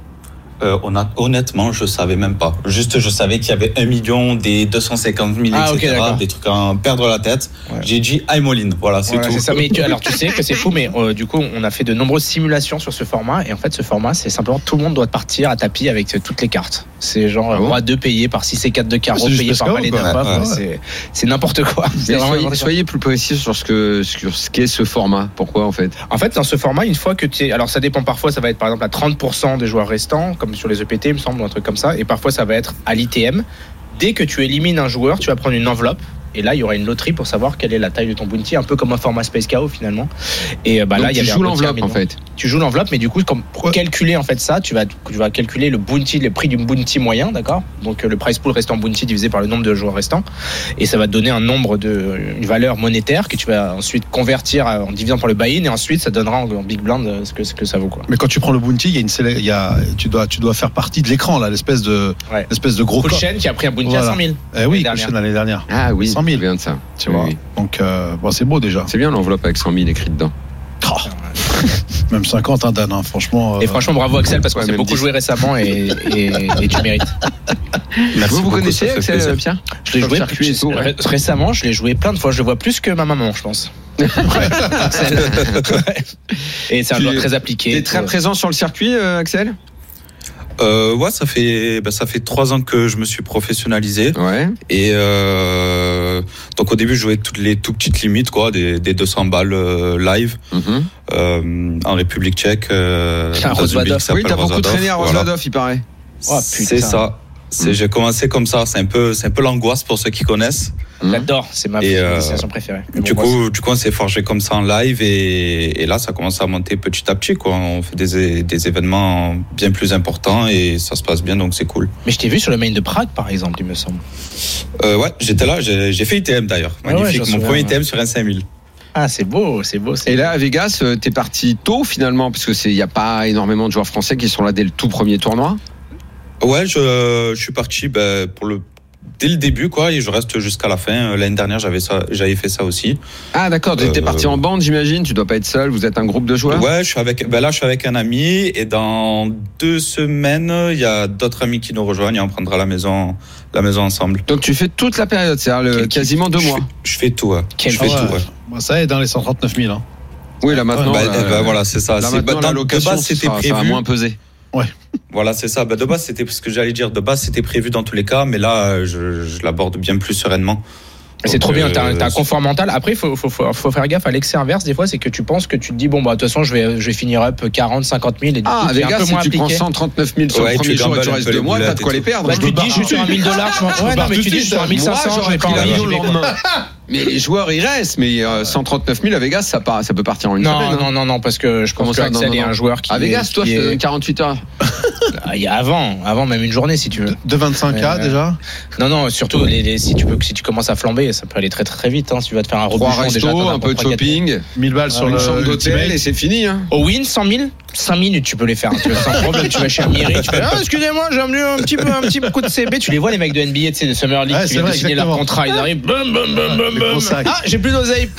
Euh, on a, honnêtement, je savais même pas. Juste, je savais qu'il y avait un million, des deux cent cinquante mille, ah, et cetera. Okay, des trucs à en perdre la tête. Ouais. J'ai dit I'm all in. Voilà, c'est voilà, tout. C'est ça. Mais tu, alors tu sais que c'est fou, mais euh, du coup, on a fait de nombreuses simulations sur ce format. Et en fait, ce format, c'est simplement tout le monde doit partir à tapis avec toutes les cartes. C'est genre ah bon roi deux payé par six et quatre de carreau, payé par valet d'impôt. Ouais, ouais. C'est, c'est n'importe quoi. C'est soyez, soyez plus précis sur ce que sur ce qu'est ce format. Pourquoi en fait? En fait, dans ce format, une fois que tu es, alors ça dépend. Parfois, ça va être par exemple à trente pour cent des joueurs restants, comme sur les E P T, il me semble, un truc comme ça. Et parfois, ça va être à l'I T M. Dès que tu élimines un joueur, tu vas prendre une enveloppe. Et là, il y aura une loterie pour savoir quelle est la taille de ton bounty, un peu comme un format Space K O finalement. Et bah, là, il y a tu joues l'enveloppe en fait. Tu joues l'enveloppe, mais du coup, comme pour ouais. calculer en fait ça, tu vas, tu vas calculer le bounty, le prix du bounty moyen, d'accord. Donc le price pool restant bounty divisé par le nombre de joueurs restants, et ça va te donner un nombre de, une valeur monétaire que tu vas ensuite convertir en divisant par le buy-in, et ensuite ça donnera en big blind ce que, ce que ça vaut quoi. Mais quand tu prends le bounty, il y a une, il y a, tu dois, tu dois faire partie de l'écran là, l'espèce de, ouais. l'espèce de gros. Kulchen qui a pris un bounty voilà. à cent mille. Eh oui, Kulchen l'année dernière. Ah oui, cent mille. Bien de ça. Tu vois. Oui. Donc euh, bon, c'est beau déjà. C'est bien l'enveloppe avec cent mille écrit dedans. Oh. Même cinquante, hein, Dan, hein, franchement. Et euh... franchement, bravo Axel, parce qu'on ouais, s'est beaucoup dix. Joué récemment et, et, et tu mérites. Merci vous, vous connaissez Axel plaisir. Pierre? Je l'ai joué plus, tout, ouais. récemment, je l'ai joué plein de fois. Je le vois plus que ma maman, je pense. Et c'est un joueur très appliqué. Tu es très présent sur le circuit, euh, Axel? Euh, ouais, ça fait bah, ça fait trois ans que je me suis professionnalisé. Ouais. Et euh, donc au début, je jouais toutes les tout petites limites, quoi, des, des deux cents balles euh, live mm-hmm. euh, en République Tchèque. Euh, oui, t'as beaucoup traîné à Rozvadov, voilà. Il paraît. Oh, c'est ça. C'est, mmh. J'ai commencé comme ça. C'est un peu, c'est un peu l'angoisse pour ceux qui connaissent. J'adore, c'est ma destination euh, préférée. Bon, du coup, c'est... du coup, on s'est forgé comme ça en live et, et là, ça commence à monter petit à petit, quoi. On fait des, des événements bien plus importants et ça se passe bien, donc c'est cool. Mais je t'ai vu sur le main de Prague, par exemple, il me semble. Euh, ouais, j'étais là. J'ai, j'ai fait I T M d'ailleurs. Magnifique, ouais, mon premier I T M sur un cinq mille. Ah, c'est beau, c'est beau. C'est et là, à Vegas, t'es parti tôt finalement, parce que c'est, y a pas énormément de joueurs français qui sont là dès le tout premier tournoi. Ouais, je, je suis parti ben, pour le dès le début quoi et je reste jusqu'à la fin. L'année dernière, j'avais ça, j'avais fait ça aussi. Ah d'accord, tu étais euh, parti en bande, j'imagine. Tu dois pas être seul. Vous êtes un groupe de joueurs. Ouais, je suis avec. Ben là, je suis avec un ami et dans deux semaines, il y a d'autres amis qui nous rejoignent et on prendra la maison, la maison ensemble. Donc tu fais toute la période, c'est-à-dire le, quasiment deux je mois. Fais, je fais tout. Ouais. Quel je fais ouais. tout. Ouais. Bon, ça est dans les cent trente-neuf mille. Hein. Oui, là maintenant. Bah, là, bah, voilà, c'est ça. Là, c'est, maintenant, bah, la location, de base, c'était ça, prévu. Ça va moins peser. Ouais. Voilà, c'est ça. Bah, de base, c'était ce que j'allais dire. De base, c'était prévu dans tous les cas, mais là, je, je l'aborde bien plus sereinement. C'est donc, trop bien, t'as, t'as un confort mental. Après, il faut, faut, faut, faut faire gaffe à l'excès inverse. Des fois, c'est que tu penses que tu te dis, bon, bah, de toute façon, je vais, je vais finir up quarante, cinquante mille. Et du ah, coup, avec un peu si moins tu appliqué. prends cent trente-neuf mille sur ouais, le premier jour et tu restes deux mois, t'as de quoi les perdre. Bah, tu te dis, je suis sur un mille dollars. Ouais, non, mais tu dis, je suis sur un mille cinq cents, je vais pas en million le lendemain. Mais les joueurs, ils restent. Mais euh, cent trente-neuf mille à Vegas, ça, part, ça peut partir en une non, semaine. Non, non, non, parce que je pense que Axel est un joueur qui. À Vegas, toi, c'est quarante-huit heures. Il y a avant, avant même une journée, si tu veux. De vingt-cinq K déjà. Non, non, surtout les, les, si tu peux, si tu commences à flamber, ça peut aller très très vite. Hein, si tu vas te faire un repas. Trois restos, un peu de shopping, mille balles sur une chambre d'hôtel et c'est fini. Au win, cent mille, cinq minutes, tu peux les faire. Tu veux, sans problème, tu vas chez Amiri, tu fais, ah, excusez-moi, j'ai amené un petit peu, un petit coup de C B. Tu les vois, les mecs de N B A, tu sais, de Summer League, qui viennent de signer leur contrat, ils arrivent, bum, bum, bum, bum, bum. Ah, j'ai plus d'oseille.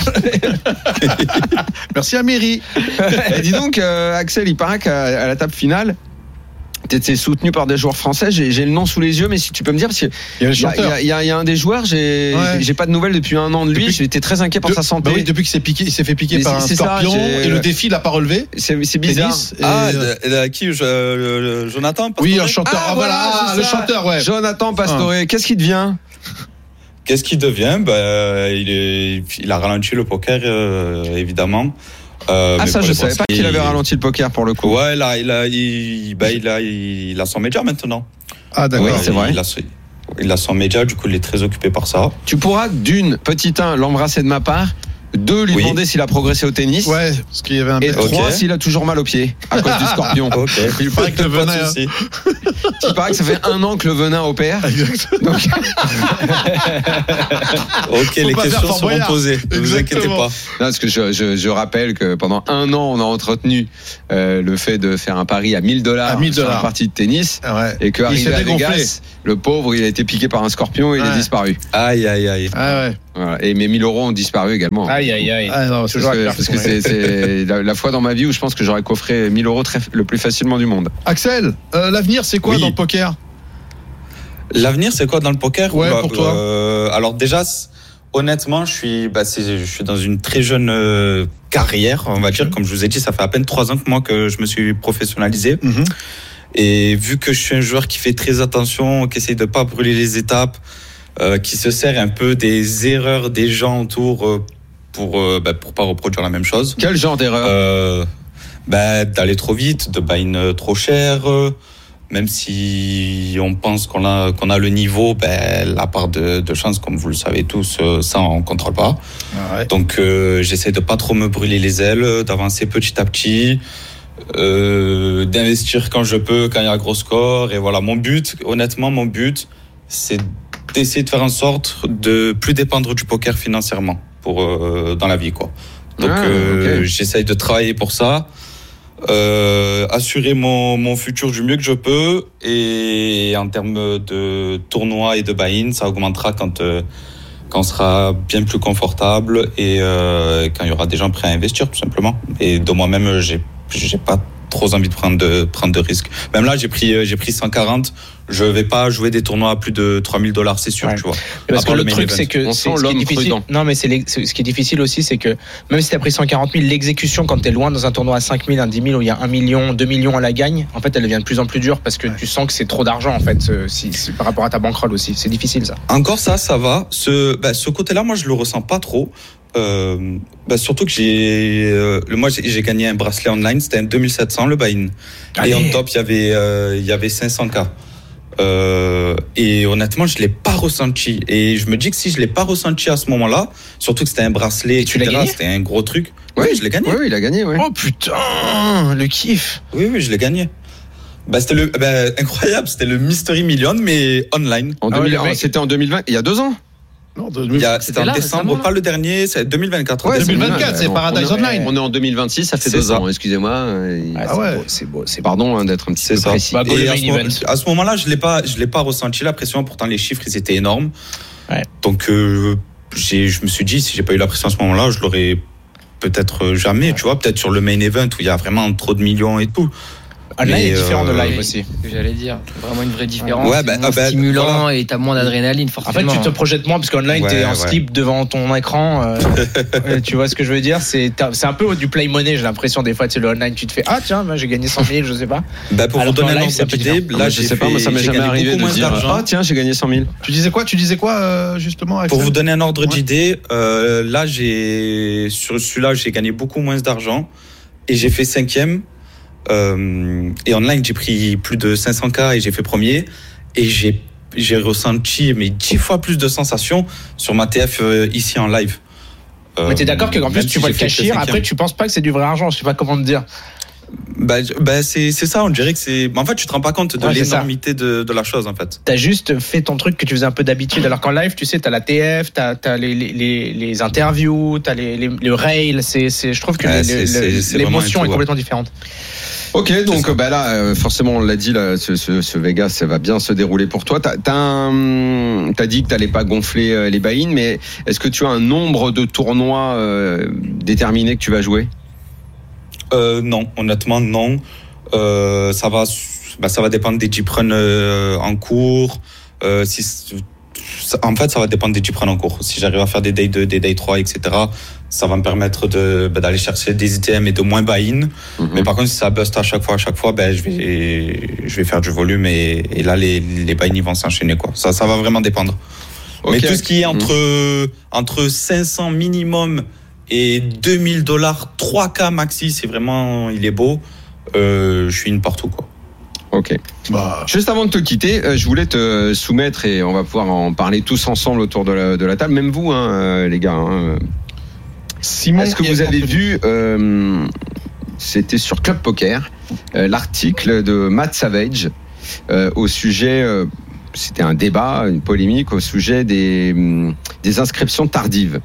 Merci Amiri. Et dis donc, euh, Axel, il paraît qu'à la table finale, T'étais soutenu par des joueurs français. J'ai, j'ai le nom sous les yeux, mais si tu peux me dire, parce qu'il y a, il y a, il y a, il y a un des joueurs, j'ai, ouais. j'ai pas de nouvelles depuis un an de lui. Depuis, j'étais très inquiet pour de, sa santé. Bah oui, depuis qu'il s'est piqué, il s'est fait piquer mais par un scorpion ça, et le défi l'a pas relevé. C'est, c'est bizarre. Ah, de, de, qui je, le, Jonathan Pastore. Oui, un chanteur. Ah, ah voilà, ah, le chanteur, ouais. Jonathan Pastore. Ah. Qu'est-ce qu'il devient? Qu'est-ce qu'il devient? Bah, il est, il a ralenti le poker, euh, évidemment. Euh, ah ça je savais pas qu'il avait ralenti le poker pour le coup. Ouais là il a il, bah, il a il a son média maintenant. Ah d'accord, ouais, c'est vrai. Il a, il a son média, du coup il est très occupé par ça. Tu pourras d'une petite un l'embrasser de ma part, deux lui oui. demander s'il a progressé au tennis. Ouais, parce qu'il y avait un et trois okay. s'il a toujours mal aux pieds à cause du scorpion. Ok. Il paraît que le venin. Il paraît que ça fait un an que le venin opère. Donc... ok, les questions seront posées. Ne vous inquiétez pas. Non, parce que je, je, je rappelle que pendant un an, on a entretenu euh, le fait de faire un pari à mille dollars sur une partie de tennis, ouais. et que arrivé à Vegas, le pauvre, il a été piqué par un scorpion et ouais. il est disparu. Aïe, aïe, aïe. Ah ouais. Voilà. Et mes mille euros ont disparu également. Aïe, aïe, aïe. Ah, non, parce que, parce que c'est, c'est la, la fois dans ma vie où je pense que j'aurais coffré mille euros très, le plus facilement du monde. Axel, euh, l'avenir, c'est quoi oui. dans le poker? L'avenir, c'est quoi dans le poker? Ouais, bah, pour toi. Euh, alors déjà, honnêtement, je suis, bah, c'est, je suis dans une très jeune euh, carrière, on va dire. Mmh. Comme je vous ai dit, ça fait à peine trois ans que moi que je me suis professionnalisé. Mmh. Et vu que je suis un joueur qui fait très attention, qui essaye de pas brûler les étapes, euh, qui se sert un peu des erreurs des gens autour euh, pour euh, bah, pour pas reproduire la même chose. Quel genre d'erreur? euh, bah, d'aller trop vite, de buy-in trop cher. Euh, Même si on pense qu'on a qu'on a le niveau, ben la part de, de chance, comme vous le savez tous, ça on contrôle pas. Ah ouais. Donc euh, j'essaie de pas trop me brûler les ailes, d'avancer petit à petit, euh, d'investir quand je peux, quand il y a un gros score. Et voilà, mon but, honnêtement, mon but, c'est d'essayer de faire en sorte de plus dépendre du poker financièrement pour euh, dans la vie, quoi. Donc ah, euh, okay. j'essaie de travailler pour ça. Euh, assurer mon, mon futur du mieux que je peux, et en termes de tournoi et de buy-in, ça augmentera quand, euh, quand on sera bien plus confortable et euh, quand il y aura des gens prêts à investir, tout simplement. Et de moi-même, j'ai, j'ai pas trop envie de prendre de, prendre de risques. Même là, j'ai pris, j'ai pris cent quarante. Je vais pas jouer des tournois à plus de trois mille dollars, c'est sûr, ouais. tu vois. Parce que le truc, c'est que c'est, ce qui est difficile. Non, mais c'est, c'est ce qui est difficile aussi, c'est que même si t'as pris cent quarante mille, l'exécution quand t'es loin dans un tournoi à cinq mille, un dix mille où il y a un million, deux millions à la gagne, en fait, elle devient de plus en plus dure parce que ouais. tu sens que c'est trop d'argent, en fait, si, si, par rapport à ta bankroll aussi. C'est difficile, ça. Encore ça, ça va. Ce, bah, ce côté-là, moi, je le ressens pas trop. Euh, bah surtout que j'ai, euh, moi j'ai, j'ai gagné un bracelet online, c'était un deux mille sept cents le buy-in. Allez. Et en top, il y avait, euh, il y avait cinq cents K. Euh, et honnêtement, je l'ai pas ressenti. Et je me dis que si je l'ai pas ressenti à ce moment-là, surtout que c'était un bracelet, et tu l'as gagné, c'était un gros truc. Oui, oui je l'ai gagné. Oui, il a gagné. Ouais. Oh putain, le kiff. Oui, oui, je l'ai gagné. Bah c'était le, bah, incroyable, c'était le Mystery Million mais online. En deux mille, ah ouais, c'était en deux mille vingt, il y a deux ans. Non, il y a, c'était en là, décembre, pas le dernier, c'est deux mille vingt-quatre. Ouais, deux mille vingt-quatre, c'est, c'est Paradise Online. On est en deux mille vingt-six, ça fait c'est deux ça. ans, excusez-moi. Ah ouais. Beau, c'est beau, c'est pardon hein, d'être un petit c'est peu ça. précis. Bah, et à, ce moment, à ce moment-là, je l'ai pas, je l'ai pas ressenti la pression. Pourtant, les chiffres, ils étaient énormes. Ouais. Donc, euh, j'ai, je me suis dit, si j'ai pas eu la pression à ce moment-là, je l'aurais peut-être jamais. Ouais. Tu vois, peut-être sur le main event où il y a vraiment trop de millions et tout. Online est différent euh, de live aussi. Que j'allais dire, vraiment une vraie différence. Ouais, bah, c'est moins bah, stimulant voilà. Et t'as moins d'adrénaline forcément. En fait, tu te projettes moins parce qu'online ouais, t'es en ouais. slip devant ton écran. Euh, tu vois ce que je veux dire? C'est, c'est un peu du play money. J'ai l'impression des fois, tu sais, le online, tu te fais ah tiens, moi, j'ai gagné cent mille, je sais pas. Bah pour Alors vous donner un ordre d'idée, là je sais pas, moi ça m'est jamais arrivé de dire ah tiens, j'ai gagné cent mille. Tu disais quoi? Tu disais quoi euh, justement? Pour vous donner un ordre d'idée, euh, là j'ai sur celui-là j'ai gagné beaucoup moins d'argent et j'ai fait cinquième. Euh, et online, j'ai pris plus de cinq cents K et j'ai fait premier. Et j'ai, j'ai ressenti mais dix fois plus de sensations sur ma T F euh, ici en live. Euh, mais t'es d'accord qu'en plus, tu si vois le cashir, après, tu penses pas que c'est du vrai argent. Je sais pas comment te dire. Bah, bah c'est, c'est ça, on dirait que c'est. En fait, tu te rends pas compte de ouais, l'énormité de, de la chose, en fait. T'as juste fait ton truc que tu faisais un peu d'habitude, alors qu'en live, tu sais, t'as la T F, t'as, t'as les, les, les interviews, t'as les, les, le rail. C'est, c'est, je trouve que ouais, les, c'est, les, c'est l'émotion est complètement différente. Ok, donc bah là, forcément, on l'a dit, là, ce, ce, ce Vegas, ça va bien se dérouler pour toi. T'as, t'as, un, t'as dit que t'allais pas gonfler les buy-in, mais est-ce que tu as un nombre de tournois euh, déterminé que tu vas jouer? Euh, non, honnêtement, non. Euh, ça va bah, ça va dépendre des deep runs euh, en cours. Euh, si, en fait, ça va dépendre des deep runs en cours. Si j'arrive à faire des day deux, des day trois, et cetera, ça va me permettre de, bah, d'aller chercher des I T M et de moins buy-in. Mm-hmm. Mais par contre, si ça bust à chaque fois, à chaque fois, ben, je vais, je vais faire du volume et, et là, les, les buy-in vont s'enchaîner, quoi. Ça, ça va vraiment dépendre. Okay. Mais tout ce qui est entre, mmh. entre cinq cents minimum et deux mille dollars, trois K maxi, c'est vraiment, il est beau. Euh, je suis une partout, quoi. Ok. Bah. Juste avant de te quitter, euh, je voulais te soumettre et on va pouvoir en parler tous ensemble autour de la, de la table, même vous, hein, euh, les gars. Hein. Simon, est-ce que vous avez vu, euh, c'était sur Club Poker, euh, l'article de Matt Savage euh, au sujet. Euh, C'était un débat, une polémique au sujet des, des inscriptions tardives.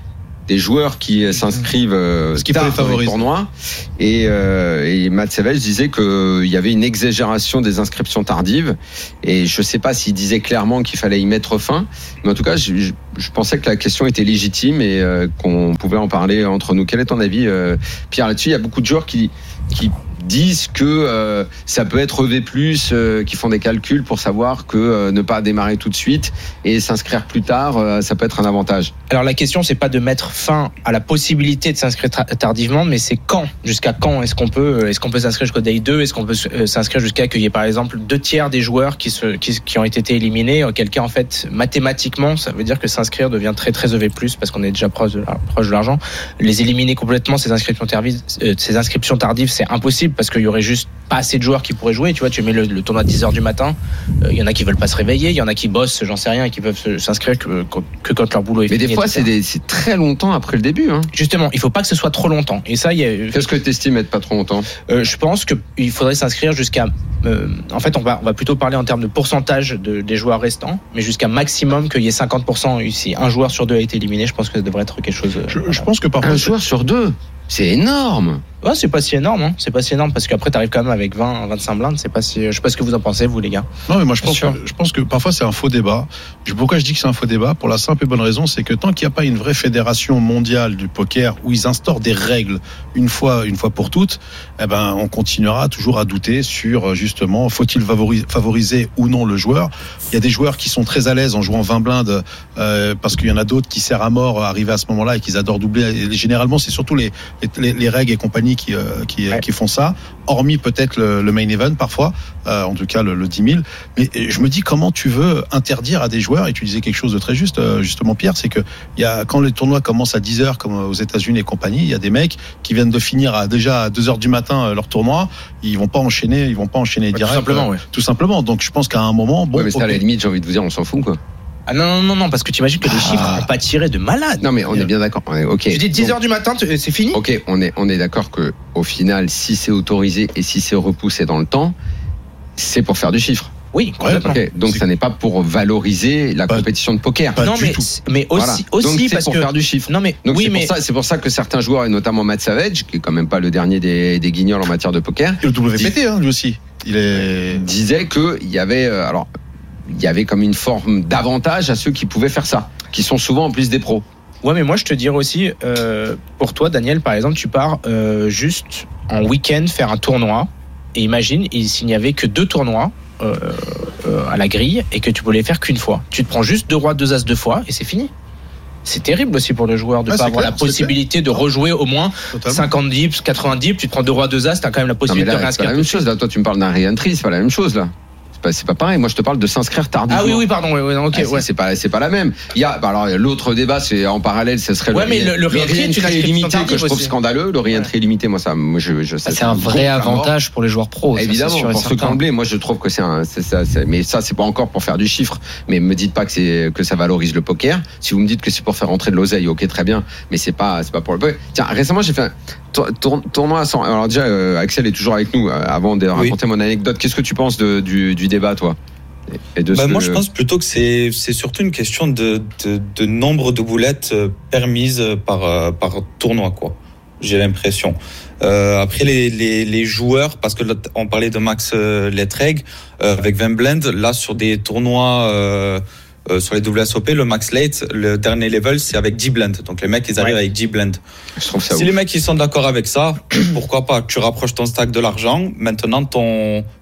Des joueurs qui s'inscrivent euh, tard dans les tournois. Et, euh, et Matt Savage disait qu'il y avait une exagération des inscriptions tardives. Et je ne sais pas s'il disait clairement qu'il fallait y mettre fin. Mais en tout cas, je, je, je pensais que la question était légitime et euh, qu'on pouvait en parler entre nous. Quel est ton avis, euh, Pierre, là-dessus ? Il y a beaucoup de joueurs qui... qui disent que euh, ça peut être E V plus, euh, qui font des calculs pour savoir que euh, ne pas démarrer tout de suite et s'inscrire plus tard, euh, ça peut être un avantage. Alors la question, c'est pas de mettre fin à la possibilité de s'inscrire tra- tardivement, mais c'est quand, jusqu'à quand est-ce qu'on peut, est-ce qu'on peut s'inscrire jusqu'au day deux, est-ce qu'on peut s'inscrire jusqu'à qu'il y ait par exemple deux tiers des joueurs qui, se, qui, qui ont été éliminés, auquel cas en fait mathématiquement ça veut dire que s'inscrire devient très très E V plus parce qu'on est déjà proche de, proche de l'argent. Les éliminer complètement ces inscriptions tardives, euh, ces inscriptions tardives, c'est impossible parce qu'il y aurait juste pas assez de joueurs qui pourraient jouer. Tu vois, tu mets le, le tournoi à dix heures du matin, il euh, y en a qui veulent pas se réveiller, il y en a qui bossent, j'en sais rien, et qui peuvent s'inscrire que, que quand leur boulot est mais fini. Mais des fois, c'est, des, c'est très longtemps après le début. Hein. Justement, il faut pas que ce soit trop longtemps. Et ça, il y a. Qu'est-ce que tu estimes être pas trop longtemps ? euh, Je pense qu'il faudrait s'inscrire jusqu'à. Euh, en fait, on va, on va plutôt parler en termes de pourcentage de, des joueurs restants, mais jusqu'à maximum qu'il y ait cinquante pour cent ici. Un joueur sur deux a été éliminé. Je pense que ça devrait être quelque chose. Je, je pense que parfois un joueur sur deux. C'est énorme. Ouais, c'est pas si énorme, hein. C'est pas si énorme parce qu'après t'arrives quand même avec vingt, vingt-cinq blindes. C'est pas si. Je sais pas ce que vous en pensez, vous les gars. Non, mais moi je pense, que, je pense que parfois c'est un faux débat. Pourquoi je dis que c'est un faux débat ? Pour la simple et bonne raison, c'est que tant qu'il n'y a pas une vraie fédération mondiale du poker où ils instaurent des règles une fois, une fois pour toutes, eh ben on continuera toujours à douter sur justement faut-il favoriser, favoriser ou non le joueur. Il y a des joueurs qui sont très à l'aise en jouant vingt blindes euh, parce qu'il y en a d'autres qui serrent à mort arriver à ce moment-là et qu'ils adorent doubler. Et généralement, c'est surtout les les, les règles et compagnie qui euh, qui, ouais. qui font ça, hormis peut-être le, le main event parfois, euh, en tout cas le, le dix mille. Mais je me dis comment tu veux interdire à des joueurs, et tu disais quelque chose de très juste, euh, justement Pierre, c'est que il y a, quand les tournois commencent à dix heures comme aux États-Unis et compagnie, il y a des mecs qui viennent de finir à, déjà à deux heures du matin euh, leur tournoi, ils vont pas enchaîner, ils vont pas enchaîner ouais, direct. Tout simplement, euh, ouais. Tout simplement. Donc je pense qu'à un moment, bon, ouais, mais ça, à la limite, j'ai envie de vous dire, on s'en fout quoi. Ah non, non, non, non, parce que tu imagines que les ah. chiffres n'ont pas tiré de malade. Non, mais on est bien d'accord. On est, okay. Tu dis dix heures du matin, c'est fini ? Ok, on est, on est d'accord que au final, si c'est autorisé et si c'est repoussé dans le temps, c'est pour faire du chiffre. Oui, complètement. Okay, donc c'est... ça n'est pas pour valoriser la pas, compétition de poker. Non, mais, mais aussi, voilà. aussi donc, c'est parce pour que... faire du chiffre. Non, mais donc oui, c'est, mais... pour ça, c'est pour ça que certains joueurs, et notamment Matt Savage, qui est quand même pas le dernier des, des guignols en matière de poker, et le W P T, hein, lui aussi, il est... disait que il y avait, alors. il y avait comme une forme d'avantage à ceux qui pouvaient faire ça, qui sont souvent en plus des pros. Ouais, mais moi je te dirais aussi, euh, pour toi Daniel par exemple, tu pars euh, juste en week-end faire un tournoi, et imagine s'il n'y avait que deux tournois euh, euh, à la grille, et que tu pouvais les faire qu'une fois. Tu te prends juste deux rois, deux as deux fois, et c'est fini. C'est terrible aussi pour le joueur de ne ah, pas avoir clair, la possibilité de rejouer au moins Totalement. cinquante dips, quatre-vingts dips, tu te prends deux rois, deux as, t'as quand même la possibilité non, mais là, de réinscrire. C'est pas la même chose, là, toi tu me parles d'un re-entry, c'est pas la même chose là. C'est pas, c'est pas pareil. Moi, je te parle de s'inscrire tardivement. Ah oui, oui, pardon. Oui, oui, ok. Ah, c'est, ouais. c'est pas, c'est pas la même. Il y a, bah alors, l'autre débat, c'est en parallèle, ce serait ouais, le, mais le, le re-entry illimité que je trouve aussi. Scandaleux. Le re-entry ouais. illimité, moi, ça, moi, je, je ça, c'est un vrai avantage pour les joueurs pros. Évidemment, ça, pour ceux qui ont blé, moi, je trouve que c'est un, c'est ça, c'est, mais ça, c'est pas encore pour faire du chiffre. Mais me dites pas que c'est, que ça valorise le poker. Si vous me dites que c'est pour faire rentrer de l'oseille, ok, très bien. Mais c'est pas, c'est pas pour le poker. Tiens, récemment, j'ai fait un tour, tournoi à cent. Alors déjà, euh, Axel est toujours avec nous. Euh, avant de oui. raconter mon anecdote, qu'est-ce que tu penses de, du, du débat, toi? Et de bah moi, je pense plutôt que c'est, c'est surtout une question de, de, de nombre de boulettes permises par, par tournoi, quoi. J'ai l'impression. Euh, après, les, les, les joueurs, parce que là, on parlait de Max Letreg, euh, avec vingt blend, là, sur des tournois, euh, euh, sur les W S O P, le Max Late, le dernier level, c'est avec dix blend. Donc, les mecs, ils arrivent ouais. avec dix blend. Je trouve ça si ouf. Les mecs, ils sont d'accord avec ça, pourquoi pas? Tu rapproches ton stack de l'argent. Maintenant, ton,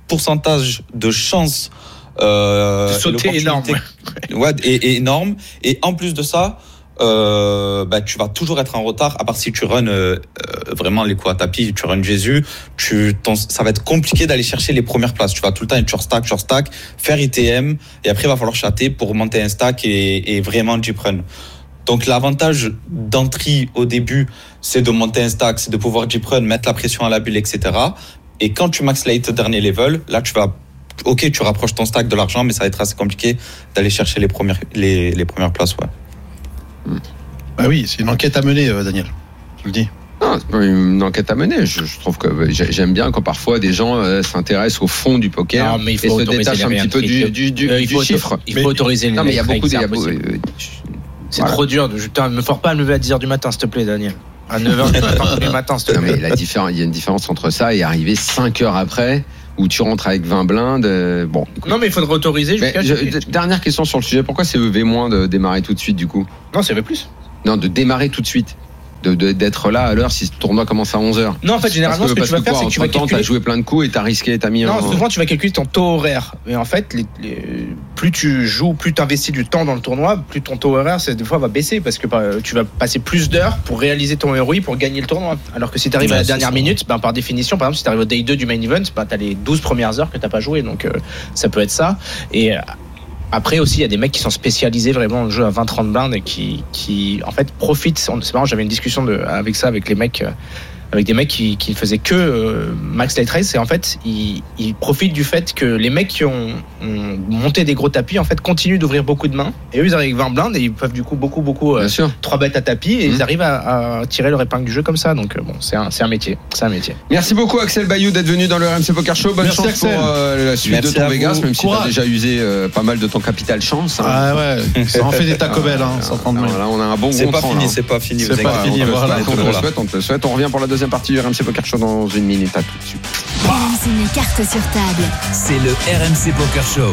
pourcentage de chance euh, de sauter énorme. Ouais, est, est énorme. Et en plus de ça, euh, bah, tu vas toujours être en retard, à part si tu runs euh, vraiment les coups à tapis, tu runs Jésus, tu, ton, ça va être compliqué d'aller chercher les premières places. Tu vas tout le temps être sur stack, sur stack, faire I T M, et après il va falloir chatter pour monter un stack et, et vraiment jeep run. Donc l'avantage d'entrée au début, c'est de monter un stack, c'est de pouvoir jeep run, mettre la pression à la bulle, et cetera. Et quand tu max late dernier level, là tu vas, ok, tu rapproches ton stack de l'argent, mais ça va être assez compliqué d'aller chercher les premières, les, les premières places, ouais. Bah oui, c'est une enquête à mener, euh, Daniel. Je le dis. Non, c'est pas une enquête à mener. Je, je trouve que j'aime bien quand parfois des gens euh, s'intéressent au fond du poker non, mais il faut et se détachent un petit peu du, du, du, euh, il faut du chiffre. Auto, il faut mais, autoriser les. Non, mais il y a beaucoup de. C'est voilà. Trop dur. Je, me force pas à me lever à dix heures du matin, s'il te plaît, Daniel. À neuf heures du matin, du matin, s'il te plaît. Non, mais la différence, il y a une différence entre ça et arriver cinq heures après, où tu rentres avec vingt blindes. Euh, bon. Écoute. Non, mais il faudrait autoriser. Mais je, dernière question sur le sujet. Pourquoi c'est E V- de démarrer tout de suite, du coup? Non, c'est E V plus. Non, de démarrer tout de suite. De, de, d'être là à l'heure si le tournoi commence à onze heures. Non, en fait, généralement, parce que, ce que tu vas faire, c'est que tu vas calculer. Tu as joué plein de coups et tu as risqué, tu as mis Non, en... souvent, tu vas calculer ton taux horaire. Mais en fait, les, les, plus tu joues, plus tu investis du temps dans le tournoi, plus ton taux horaire, c'est, des fois, va baisser parce que bah, tu vas passer plus d'heures pour réaliser ton R O I pour gagner le tournoi. Alors que si tu arrives ouais, à la dernière ça. minute, ben, par définition, par exemple, si tu arrives au day deux du main event, ben, tu as les douze premières heures que tu n'as pas joué. Donc, euh, ça peut être ça. Et. Euh, Après aussi, il y a des mecs qui sont spécialisés vraiment dans le jeu à vingt trente blindes et qui, qui en fait profitent. C'est marrant, j'avais une discussion de, avec ça avec les mecs, avec des mecs qui, qui faisaient que euh, max late race et en fait ils, ils profitent du fait que les mecs qui ont, ont monté des gros tapis en fait continuent d'ouvrir beaucoup de mains et eux ils arrivent avec vingt blindes et ils peuvent du coup beaucoup beaucoup euh, trois bêtes à tapis et mmh. ils arrivent à, à tirer leur épingle du jeu comme ça. Donc bon, c'est un, c'est un métier, c'est un métier. Merci beaucoup Axel Bayou d'être venu dans le R M C Poker Show. Bonne Merci chance Axel. pour euh, la suite Merci de ton Vegas, même si tu as déjà usé euh, pas mal de ton capital chance. Hein. Ah ouais, ça en fait des Taco Bell, hein, cent trente mille. Là on a un bon c'est pas train, fini, là. c'est pas fini, c'est pas fini. Voilà, on te le souhaite, on te le souhaite. On revient pour la deuxième partie du R M C Poker Show dans une minute. À tout de suite. R M C met carte sur table. C'est le R M C Poker Show.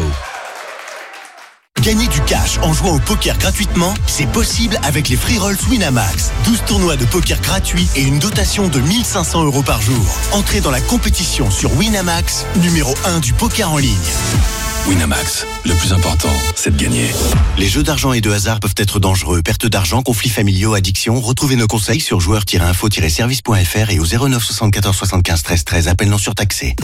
Gagner du cash en jouant au poker gratuitement, c'est possible avec les free rolls Winamax. douze tournois de poker gratuits et une dotation de mille cinq cents euros par jour. Entrez dans la compétition sur Winamax, numéro un du poker en ligne. Winamax, le plus important, c'est de gagner. Les jeux d'argent et de hasard peuvent être dangereux. Perte d'argent, conflits familiaux, addiction. Retrouvez nos conseils sur joueurs tiret info tiret service point f r et au zéro neuf soixante-quatorze soixante-quinze treize treize. Appel non surtaxé.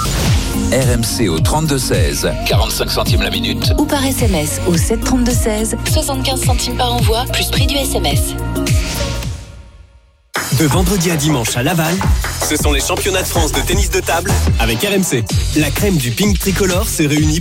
R M C au trente-deux seize, quarante-cinq centimes la minute. Ou par S M S au sept trente-deux seize, soixante-quinze centimes par envoi, plus prix du S M S. De vendredi à dimanche à Laval, ce sont les championnats de France de tennis de table avec R M C. La crème du ping tricolore se réunit